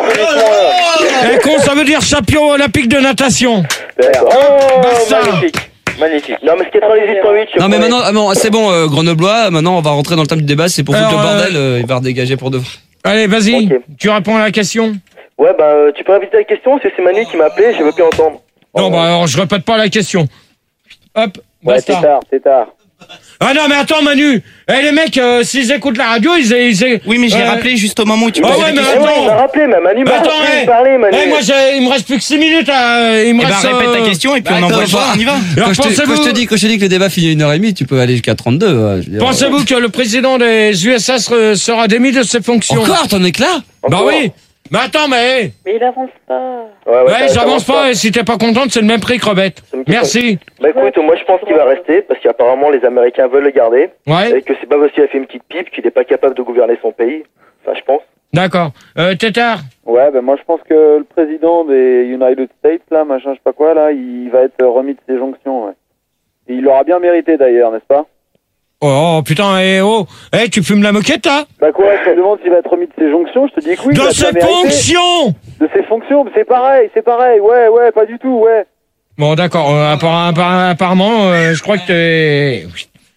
Gérard. Et con, ça veut dire champion olympique de natation. D'accord. Oh, Basta. magnifique. Magnifique. Non, mais c'est quatre-vingt-dix-huit point huit, je Non mais connais. maintenant, ah bon, c'est bon, euh, Grenoblois, maintenant on va rentrer dans le thème du débat, c'est pour foutre le Alors, euh, bordel, euh, il va redégager pour de vrai. Allez, vas-y. Ok. Tu réponds à la question. Ouais, bah, euh, tu peux inviter la question, parce que c'est Manu qui m'a appelé, je veux plus entendre. Non, bah alors, je répète pas la question. Hop, Ouais, basta. c'est tard, c'est tard. Ah non, mais attends, Manu. Eh, les mecs, euh, s'ils écoutent la radio, ils... ils Oui, mais j'ai euh, rappelé juste au moment où tu Ah posais ouais, la mais question. Eh ouais, il m'a rappelé, mais Manu m'a Attends, rappelé, eh. il parlait, Manu. Eh, moi, j'ai- il me reste plus que six minutes à... Il me Eh bah reste... répète ta euh, question et puis Bah, on envoie le attends, voir, on y va. Alors, Quand je, te, pensez-vous- quand je te dis, quand je te dis que le débat finit à une heure trente, tu peux aller jusqu'à trente-deux. ouais, je veux dire. Pensez-vous que le président des U S A sera sera démis de ses fonctions? Encore, t'en es que là? Bah Encore. oui. Mais attends, mais... Mais il avance pas. Ouais, Ouais, ça- ça j'avance avance pas, et si t'es pas contente, c'est le même prix, crevette. Ça me fait Merci. Bah écoute, moi je pense qu'il va rester, parce qu'apparemment les Américains veulent le garder, Ouais, et que c'est pas parce qu'il a fait une petite pipe qu'il est pas capable de gouverner son pays. Enfin, je pense. d'accord. Euh, Tétard. Ouais, ben moi je pense que le président des United States, là, machin, je sais pas quoi, là, il va être remis de ses jonctions, ouais. Et il l'aura bien mérité d'ailleurs, n'est-ce pas? Oh, oh, putain, eh oh. Eh, tu fumes la moquette, là? Bah quoi, tu me demandes s'il va être remis de ses jonctions, je te dis que oui. il De a bien ses mérité. fonctions! De ses fonctions, c'est pareil, c'est pareil, ouais, ouais, pas du tout, ouais. Bon, d'accord. Euh, appara- appara- apparemment, euh, je crois que t'es...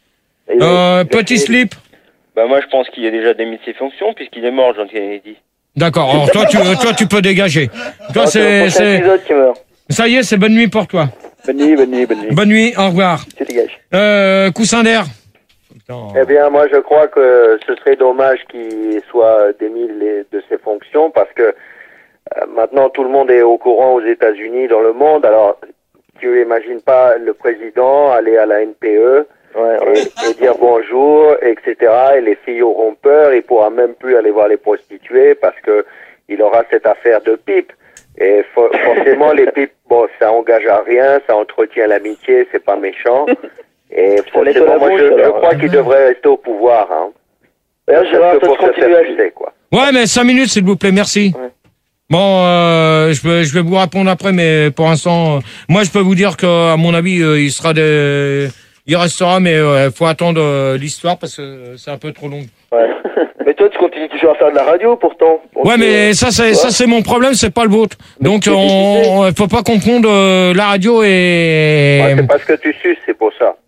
Et il Euh, a- petit slip. Bah moi je pense qu'il a déjà démis de ses fonctions puisqu'il est mort, John Kennedy. D'accord. Alors, toi, tu, toi, tu peux dégager. Toi, Ah, c'est, le prochain c'est, épisode qui meurt. ça y est, c'est bonne nuit pour toi. Bonne nuit, bonne nuit, bonne nuit. Bonne nuit, au revoir. Tu dégages. Euh, coussin d'air. Putain. Eh bien, moi, je crois que ce serait dommage qu'il soit démis les- de ses fonctions parce que euh, maintenant tout le monde est au courant aux États-Unis, dans le monde. Alors, tu imagines pas le président aller à la N P E Ouais, ouais. et, et dire bonjour, et cetera. Et les filles auront peur, il pourra même plus aller voir les prostituées parce que il aura cette affaire de pipe. Et fo- forcément, les pipes, bon, ça engage à rien, ça entretient l'amitié, c'est pas méchant. Et Ça nettoie forcément, la moi, bouche, je, je alors. crois qu'il devrait rester au pouvoir. Hein. D'ailleurs, Parce Gérard, que toi, pour tu se continues faire à... sucer, quoi. Ouais, mais cinq minutes, s'il vous plaît, merci. Ouais. Bon, euh, je, vais, je vais vous répondre après, mais pour l'instant, euh, moi, je peux vous dire que, à mon avis, euh, il sera des... Il restera, mais il euh, faut attendre euh, l'histoire parce que c'est un peu trop long. Ouais. Mais toi, tu continues toujours à faire de la radio, pourtant. Donc, Ouais, mais euh, ça, c'est ouais. ça, c'est mon problème, c'est pas le vôtre. Donc, tu peux on, on faut pas confondre euh, la radio et. Ouais, c'est parce que tu suces, c'est pour ça.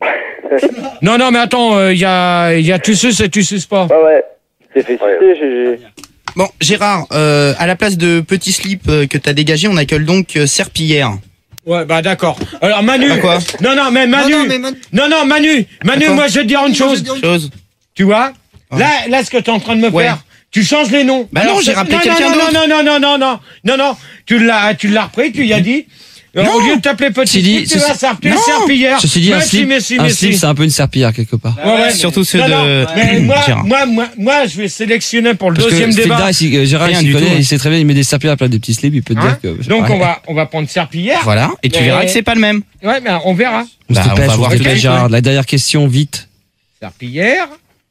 Non, non, mais attends, il y a, il y a tu suces et tu suces pas. Ouais, ouais. T'es fait Ouais. citer, G G. Bon, Gérard, euh, à la place de Petit Slip euh, que t'as dégagé, on accueille donc euh, Serpillière. Ouais, bah d'accord. Alors Manu. Bah quoi Non, non, mais Manu. Non, non, mais Man- Non, non, Manu. Manu, D'accord. moi, je vais te dire une chose. Chose. Tu vois Là, là, ce que t'es en train de me Ouais. faire, tu changes les noms. Bah non, j'ai c'est- rappelé non, quelqu'un non, d'autre. Non, non, non, non, non, non, non, tu l'as, tu l'as repris, tu y as dit. Euh, Non. Au lieu de t'appeler Petit Ceci dit, Slip, tu ceci- vas s'appeler Non. Serpillière. Ceci dit, un Merci, slip, merci, un merci. slip, c'est un peu une serpillière quelque part. Ouais, ouais. Surtout ceux Non, de non, mais moi, Gérard. moi, moi, moi, je vais sélectionner pour le Parce que deuxième Slip débat. Dare, si, euh, Gérard, Rien s'il du connaît, tout, ouais. il sait très bien, il met des serpillères à la place des petits slips, il peut te Hein dire que. Donc Ouais. on va, on va prendre Serpillière. Voilà, et tu Mais- verras que c'est pas le même. Ouais, mais on verra. S'il Bah, te on plaît, va s'il voir te tout plaît, de suite, Gérard, la dernière question, vite. Serpillière.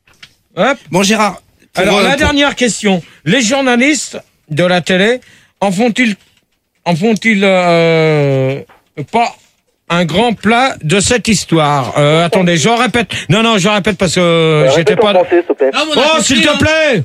Hop. Bon, Gérard. pour, Alors euh, la pour- dernière question. Les journalistes de la télé en font-ils, en font-ils euh, pas un grand plat de cette histoire? euh, Attendez, je répète. Non, non, je répète parce que Euh, j'étais répète en pas. français, s'il te plaît. Oh, s'il te plaît.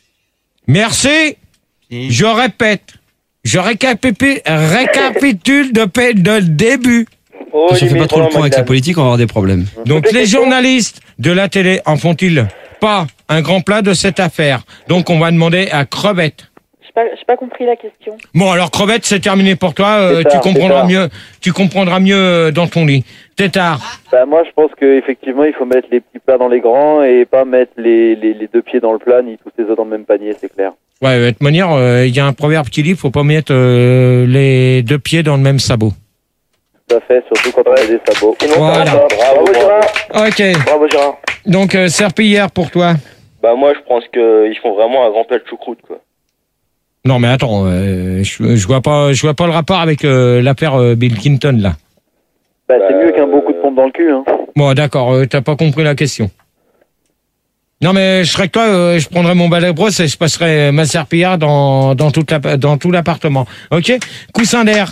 Merci. Je répète. Je récapitule, récapitule depuis le début. Oh, Si on fait limite, pas trop le Roland point avec la McDan. politique, on va avoir des problèmes. Donc les journalistes de la télé en font-ils pas un grand plat de cette affaire? Donc on va demander à Crevette. pas, j'ai pas compris la question. Bon, alors crevette, c'est terminé pour toi. euh, Tétard, tu comprendras tétard. mieux. Tu comprendras mieux euh, dans ton lit. Tétard. Bah, moi, je pense qu'effectivement, il faut mettre les petits plats dans les grands et pas mettre les, les, les deux pieds dans le plat ni tous les œufs dans le même panier, c'est clair. Ouais, de toute manière, euh, il y a un proverbe qui dit, faut pas mettre euh, les deux pieds dans le même sabot. Tout à fait, surtout quand on a des sabots. Voilà. Bravo, Bravo, Gérard. Ok. Bravo, Gérard. Donc, euh, serpillière pour toi. Bah moi je pense qu'ils font vraiment un grand plat de choucroute quoi. Non, mais attends, euh, je, je vois pas, je vois pas le rapport avec euh, l'affaire euh, Bill Clinton là. Bah, c'est mieux qu'un beau coup de pompe dans le cul, hein. Bon, d'accord, euh, t'as pas compris la question. Non, mais je serais que toi, euh, je prendrais mon balai de brosse et je passerais ma serpillière dans dans toute la, dans tout l'appartement. Ok. Coussin d'air.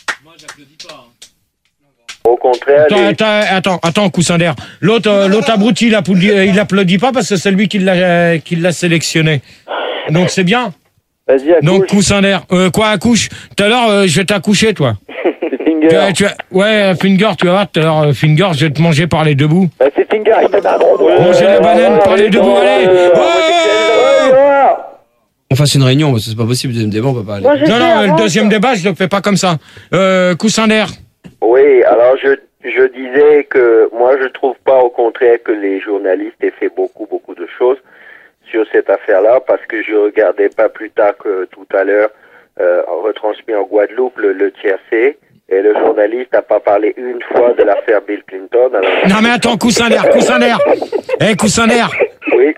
Au contraire, Attends, les- attends, attends, attends, coussin d'air. L'autre, euh, l'autre abruti, il applaudit, euh, il applaudit pas parce que c'est lui qui l'a, euh, qui l'a sélectionné. Donc c'est bien. Vas-y, accouche. Donc coussin d'air. Euh, quoi, accouche? Tout à l'heure, euh, je vais t'accoucher, toi. C'est Finger. Tu, as- tu as- ouais, Finger, tu vas voir, tout à l'heure, euh, Finger, je vais te manger par les deux bouts. Bah, c'est Finger, il fait un gros doigt. Manger la banane par les deux bouts, allez. On fasse une réunion, parce que c'est pas possible, le deuxième débat, on peut pas aller. Moi, j'ai Non, fait non, avant, le deuxième débat, je le fais pas comme ça. Euh, coussin d'air. Oui, alors je, je disais que moi je trouve pas au contraire que les journalistes aient fait beaucoup beaucoup de choses sur cette affaire-là parce que je regardais pas plus tard que tout à l'heure euh, retransmis en Guadeloupe le, le tiercé et le journaliste n'a pas parlé une fois de l'affaire Bill Clinton. Alors, Non, mais attends, coussin d'air, coussin d'air. Eh, coussin d'air. oui,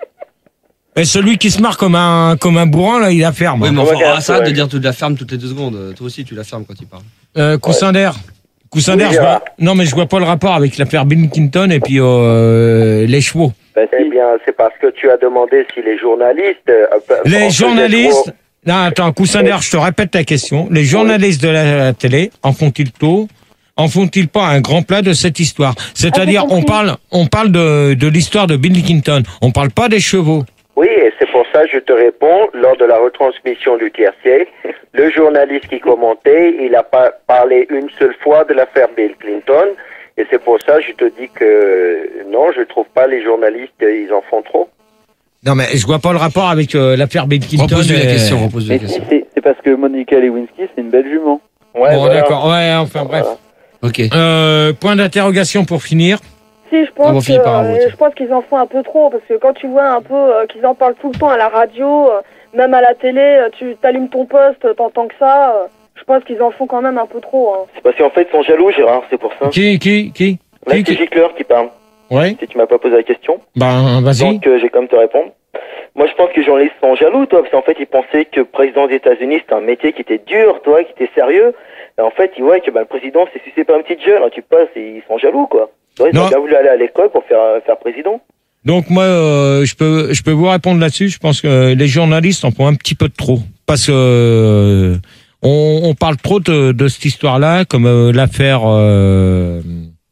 Et celui qui se marre comme un, comme un bourrin, là, il la ferme. Oui, mais enfin, Regarde, arrête ouais. de dire tu la fermes toutes les deux secondes. Toi aussi, tu la fermes quand il parle. Euh, coussin d'air. Coussin Oui, d'air, je Gérard. vois... Non, mais je vois pas le rapport avec l'affaire Bill Clinton et puis euh, les chevaux. Bah, eh si. bien c'est parce que tu as demandé si les journalistes... euh, euh, en Les faisaient journalistes... trop. Non, attends, coussin d'air, je te répète ta question. Les journalistes de la télé, en font-ils tôt? En font-ils pas un grand plat de cette histoire? C'est-à-dire, Ah, j'ai on compris. parle, on parle de, de l'histoire de Bill Clinton. On parle pas des chevaux. Oui, et c'est pour ça que je te réponds, lors de la retransmission du tiercé, le journaliste qui commentait, il n'a pas parlé une seule fois de l'affaire Bill Clinton, et c'est pour ça que je te dis que non, je trouve pas les journalistes, ils en font trop. Non, mais je vois pas le rapport avec euh, l'affaire Bill Clinton. Repose-lui la et- question, repose-lui la Mais si, question. c'est c'est parce que Monica Lewinsky, c'est une belle jument. Ouais, Bon, voilà. d'accord. Ouais, enfin, bref. Ok. Euh, point d'interrogation pour finir. Si, je On va pense, que, finir par un euh, vote. je pense qu'ils en font un peu trop, parce que quand tu vois un peu euh, qu'ils en parlent tout le temps à la radio, euh, même à la télé, euh, tu t'allumes ton poste, t'entends que ça, euh, je pense qu'ils en font quand même un peu trop. Hein. C'est parce qu'en fait, ils sont jaloux, Gérard, c'est pour ça. Qui, qui, qui? Là, Qui, c'est qui Gicleur qui parle. Ouais. Si tu m'as pas posé la question. Ben, vas-y. Donc, euh, j'ai quand même te répondre. Moi, je pense que les journalistes sont jaloux, toi, parce qu'en fait, ils pensaient que président des États-Unis, c'était un métier qui était dur, toi, qui était sérieux. Et en fait, ils voient que bah, le président, c'est sucé par une petite jeune. Alors, tu passes et ils sont jaloux, quoi. Tu vois, ils Non. ont bien voulu aller à l'école pour faire, faire président. Donc moi, euh, je peux, je peux vous répondre là-dessus. Je pense que les journalistes en font un petit peu de trop, parce que euh, on, on parle trop de, de cette histoire-là, comme euh, l'affaire. Euh...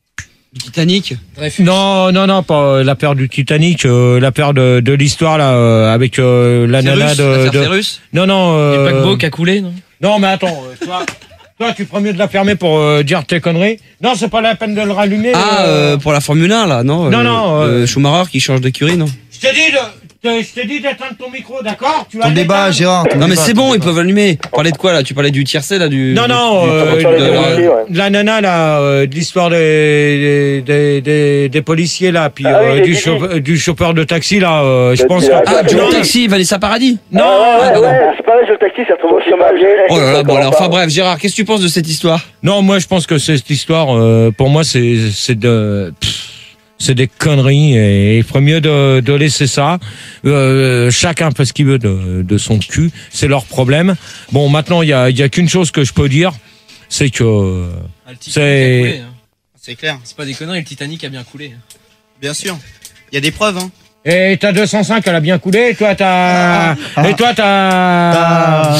Du Titanic. Non, non, non, pas euh, l'affaire du Titanic, euh, l'affaire de, de l'histoire là, euh, avec euh, la nana Cyrus, de. l'affaire de... Cyrus. Non, non. Le Euh... paquebot qui a coulé, non? Non, mais attends, euh, toi, toi, tu ferais mieux de la fermer pour euh, dire tes conneries. Non, c'est pas la peine de le rallumer. Ah, euh. euh, pour la Formule un, là, non? Non, euh, non, le euh. Schumacher qui change d'écurie, non? Je t'ai dit de, te- je t'ai dit d'éteindre ton micro, d'accord? Tu vas Ton débat, l'éteindre. Gérard. ton Non, mais débat, c'est ton bon, ils débat. peuvent allumer. Tu parlais de quoi, là? Tu parlais du tiercé, là, du... Non, du- non, du- euh, du- sur les de- policiers, ouais. de la nana là, euh, de l'histoire des, des, des, des policiers là, puis Ah oui, euh, les du, Didi. chauffeur, du chauffeur de taxi là, euh, je Le pense. directeur. Ah, du non, taxi, Vanessa Paradis. non, ouais, pardon. ouais, c'est pas mal, le taxi, s'est retrouvé au chômage. Oh là là, bon, alors, enfin bref, Gérard, qu'est-ce que tu penses de cette histoire? non, moi je pense que cette histoire, euh, pour moi c'est c'est de pff, c'est des conneries et il ferait mieux de, de laisser ça. Euh, chacun fait ce qu'il veut de, de son cul, c'est leur problème. Bon, maintenant il y a il y a qu'une chose que je peux dire, c'est que Ah, le Titanic C'est- a coulé, hein. C'est clair, C'est pas des conneries, le Titanic a bien coulé. hein. bien sûr. Il y a des preuves, hein. et ta deux cent cinq elle a bien coulé, et toi t'as et toi t'as Ah.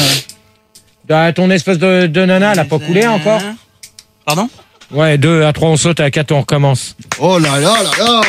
t'as ton espèce de, de nana elle a pas coulé encore. Pardon? Ouais, deux à trois on saute, à quatre on recommence. Oh là là là là.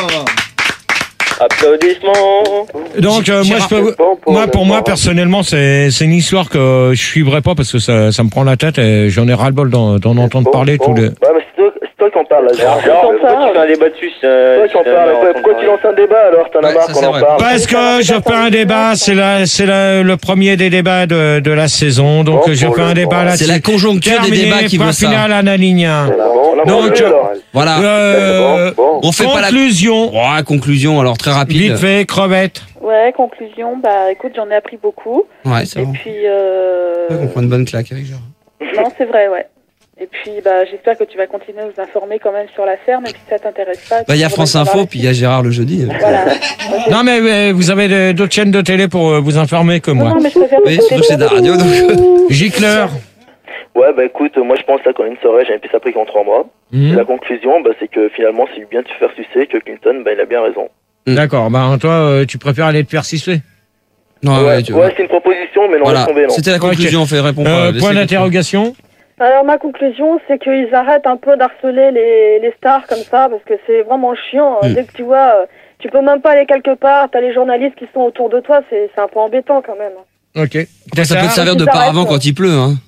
Applaudissements. Donc euh, moi je peux Bon pour moi le pour moi moment. personnellement c'est c'est une histoire que je suivrai pas parce que ça ça me prend la tête et j'en ai ras le bol d'en d'en entendre Bon, parler bon. tous les. Ouais, mais c'est toi, c'est toi toi qui en parles. Là, Gérard. Gérard, pourquoi tu fais un débat dessus C'est toi qui en parles. Pourquoi tu lances un débat alors? T'en as marre qu'on en parle. Parce que je fais un débat, c'est la, c'est la, le premier des débats de, de la saison, donc Bon, je pour fais le- un débat bon. là-dessus. C'est la conjoncture des Terminé, débats qui point veut ça. final, Analigna. Donc, euh, Voilà. euh, Bon, bon. On fait pas la conclusion. Ouais, conclusion, alors très rapide. Vite fait, crevette. Ouais, conclusion, bah écoute, j'en ai appris beaucoup. Ouais, c'est Et bon. puis, euh... On prend une bonne claque avec Gérard. non, c'est vrai, ouais. Et puis, bah, j'espère que tu vas continuer à nous informer quand même sur la ferme. Et puis, si ça t'intéresse pas. Bah, il y a tu France pourrais Info, savoir puis il y a Gérard le jeudi. Voilà. Non, mais euh, vous avez de- d'autres chaînes de télé pour euh, vous informer que moi. Non, mais je préfère Oui, écouter surtout c'est de la toi. radio, donc. Gicleur. Ouais, bah écoute, moi je pense là qu'en une soirée, j'ai un peu appris qu'en trois mois. Mhm. Et la conclusion, bah, c'est que finalement, c'est bien de se faire sucer, que Clinton, bah, il a bien raison. D'accord, bah toi, euh, tu préfères aller te faire siffler. Non, ouais, ouais, tu ouais, c'est une proposition, mais non, Voilà, laisse tomber, non. c'était la conclusion, on fait répondre. Euh, laissez point les- d'interrogation. Alors ma conclusion, c'est qu'ils arrêtent un peu d'harceler les, les stars comme ça, parce que c'est vraiment chiant. Mm. Dès que tu vois, euh, tu peux même pas aller quelque part, t'as les journalistes qui sont autour de toi, c'est c'est un peu embêtant quand même. Ok. Ça peut te servir de Ils arrêtent, paravent euh. quand il pleut, hein.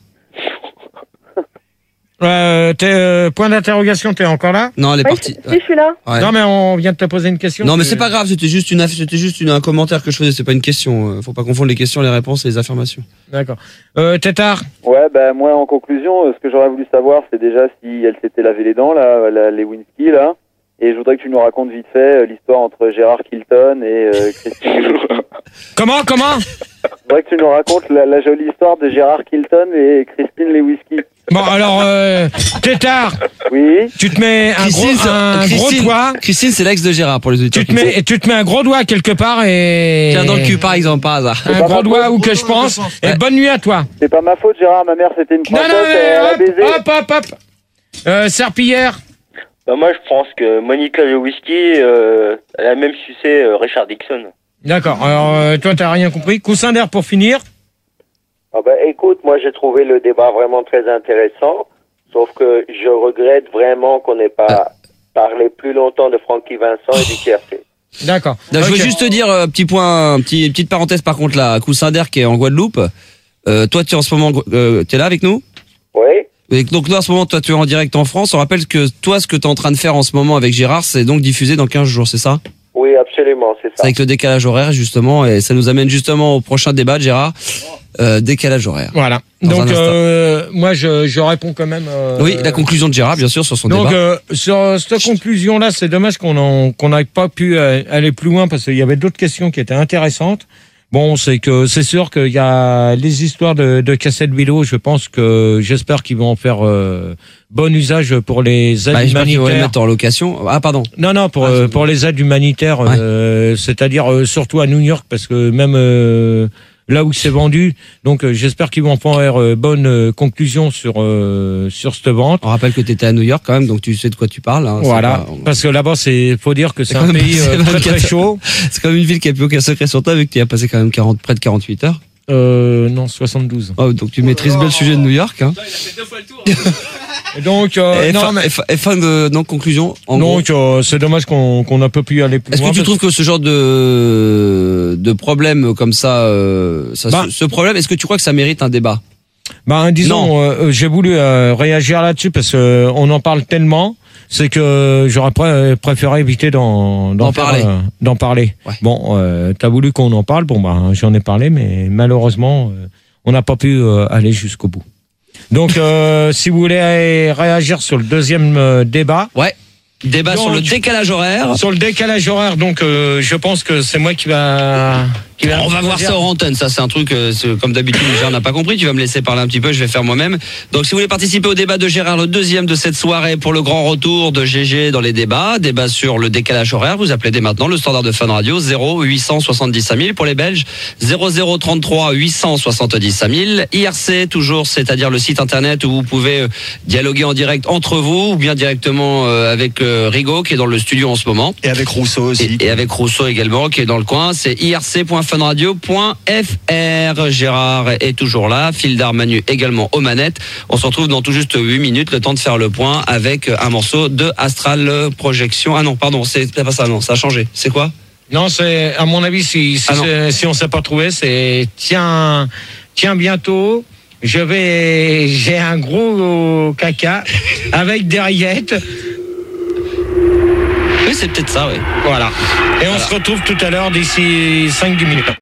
Euh, t'es, euh, point d'interrogation, t'es encore là? Non, elle est Oui, partie. si, je suis là. Ouais. Non, mais on vient de te poser une question. Non, mais tu- c'est pas grave, c'était juste une, aff- c'était juste une, un commentaire que je faisais, c'est pas une question. euh, Faut pas confondre les questions, les réponses et les affirmations. D'accord. Euh, Tétard. Ouais, ben moi en conclusion, euh, ce que j'aurais voulu savoir, c'est déjà si elle s'était lavé les dents, là, la Lewinsky, là. Et je voudrais que tu nous racontes vite fait euh, l'histoire entre Gérard Kilton et euh, Christine Lewinsky. Comment, comment? Je voudrais que tu nous racontes la, la jolie histoire de Gérard Kilton et Christine Lewinsky. Bon, alors, euh, Tétard. Oui. Tu te mets un Christine, gros, un c'est- gros Christine- doigt. Christine, c'est l'ex de Gérard pour les auditeurs. Tu te mets, tu te mets un gros doigt quelque part et. Tiens, dans le cul, par exemple, par hasard. Un gros doigt où que je pense. Et Ouais. bonne nuit à toi. C'est pas ma faute, Gérard, ma mère c'était une Non, princesse, non, elle a hop, baisé. hop, hop, hop. Euh, Serpillière. Bah moi, je pense que Monica Lewinsky, euh, elle a même sucé euh, Richard Dixon. D'accord. Alors, euh, toi, t'as rien compris. Coussin d'air pour finir. Ah ben, écoute, moi j'ai trouvé le débat vraiment très intéressant, sauf que je regrette vraiment qu'on n'ait pas parlé plus longtemps de Francky Vincent et du tiercé. D'accord. Non, je veux Ok. juste te dire, euh, petit point, petit, petite parenthèse par contre là, Coussin d'air qui est en Guadeloupe. Euh, toi, tu es en ce moment, euh, t'es là avec nous? Oui. Et donc là, en ce moment, toi, tu es en direct en France. On rappelle que toi, ce que tu es en train de faire en ce moment avec Gérard, c'est donc diffusé dans quinze jours, c'est ça? Oui, absolument, c'est C'est ça. avec le décalage horaire, justement, et ça nous amène justement au prochain débat de Gérard. Euh, décalage horaire. Voilà. Dans un Donc, instant. euh, moi, je, je réponds quand même. euh, Oui, la conclusion de Gérard, bien sûr, sur son Donc, débat. euh, sur cette conclusion-là, c'est dommage qu'on en- qu'on n'ait pas pu euh, aller plus loin parce qu'il y avait d'autres questions qui étaient intéressantes. Bon, c'est que c'est sûr qu'il y a les histoires de, de cassettes vidéo. Je pense que j'espère qu'ils vont en faire euh, bon usage pour les aides Bah, j'espère qu'ils vont les humanitaires. mettre en location. Ah, pardon. Non, non, pour Ah, euh, c'est- pour les aides humanitaires, Ouais. euh, c'est-à-dire euh, surtout à New York, parce que même euh, là où c'est vendu, donc euh, j'espère qu'ils vont faire euh, bonne euh, conclusion sur euh, sur cette vente. On rappelle que tu étais à New York quand même, donc tu sais de quoi tu parles. Hein. C'est Voilà, pas- parce que là-bas, c'est faut dire que c'est C'est un quand même- pays euh, c'est très très vingt-quatre chaud. C'est comme une ville qui a plus aucun secret sur toi, vu que tu y as passé quand même quarante, près de quarante-huit heures. Euh, non, soixante-douze. Oh, donc tu maîtrises bien le sujet de New York. Hein. Et donc, euh, et, non, fin, mais- et fin- et fin de donc conclusion. En gros. donc euh, c'est dommage qu'on qu'on n'a pas pu aller plus Est-ce loin. que tu parce- trouves que ce genre de de problème comme ça, euh, ça Bah. ce, ce problème, est-ce que tu crois que ça mérite un débat? Ben, disons, euh, euh, j'ai voulu euh, réagir là-dessus parce que euh, on en parle tellement, c'est que j'aurais pré- préféré éviter d'en D'en faire, parler. euh, d'en parler. Ouais. Bon, euh, t'as voulu qu'on en parle, bon ben j'en ai parlé, mais malheureusement, euh, on n'a pas pu euh, aller jusqu'au bout. Donc, euh, si vous voulez euh, réagir sur le deuxième euh, débat. Ouais. Débat Donc, sur le décalage horaire. Sur le décalage horaire, donc euh, je pense que c'est moi qui va. Qui va On va voir ça hors antenne, ça c'est un truc, euh, c'est- comme d'habitude Gérard n'a pas compris, tu vas me laisser parler un petit peu, je vais faire moi-même. Donc si vous voulez participer au débat de Gérard, le deuxième de cette soirée pour le grand retour de G G dans les débats, débat sur le décalage horaire, vous appelez dès maintenant le standard de Fun Radio zéro huit cent soixante-dix cinq mille pour les Belges, zéro zéro trente-trois huit cent soixante-dix cinq mille, I R C toujours, c'est-à-dire le site internet où vous pouvez euh, dialoguer en direct entre vous ou bien directement euh, avec euh, Rigaud qui est dans le studio en ce moment. Et avec Rousseau aussi. Et, et avec Rousseau également qui est dans le coin, c'est i r c point fun radio point f r. Gérard est toujours là, Fildar Manu également aux manettes. On se retrouve dans tout juste huit minutes, le temps de faire le point avec un morceau de Astral Projection. Ah non, pardon, c'est pas ça, non, ça a changé. C'est quoi? Non, c'est à mon avis, si si, Ah non. c'est- si on s'est pas trouvé, c'est tiens, tiens bientôt. Je vais, j'ai un gros caca avec des rillettes. Oui, c'est peut-être ça, ouais. Voilà. Et on Voilà. se retrouve tout à l'heure d'ici cinq dix minutes.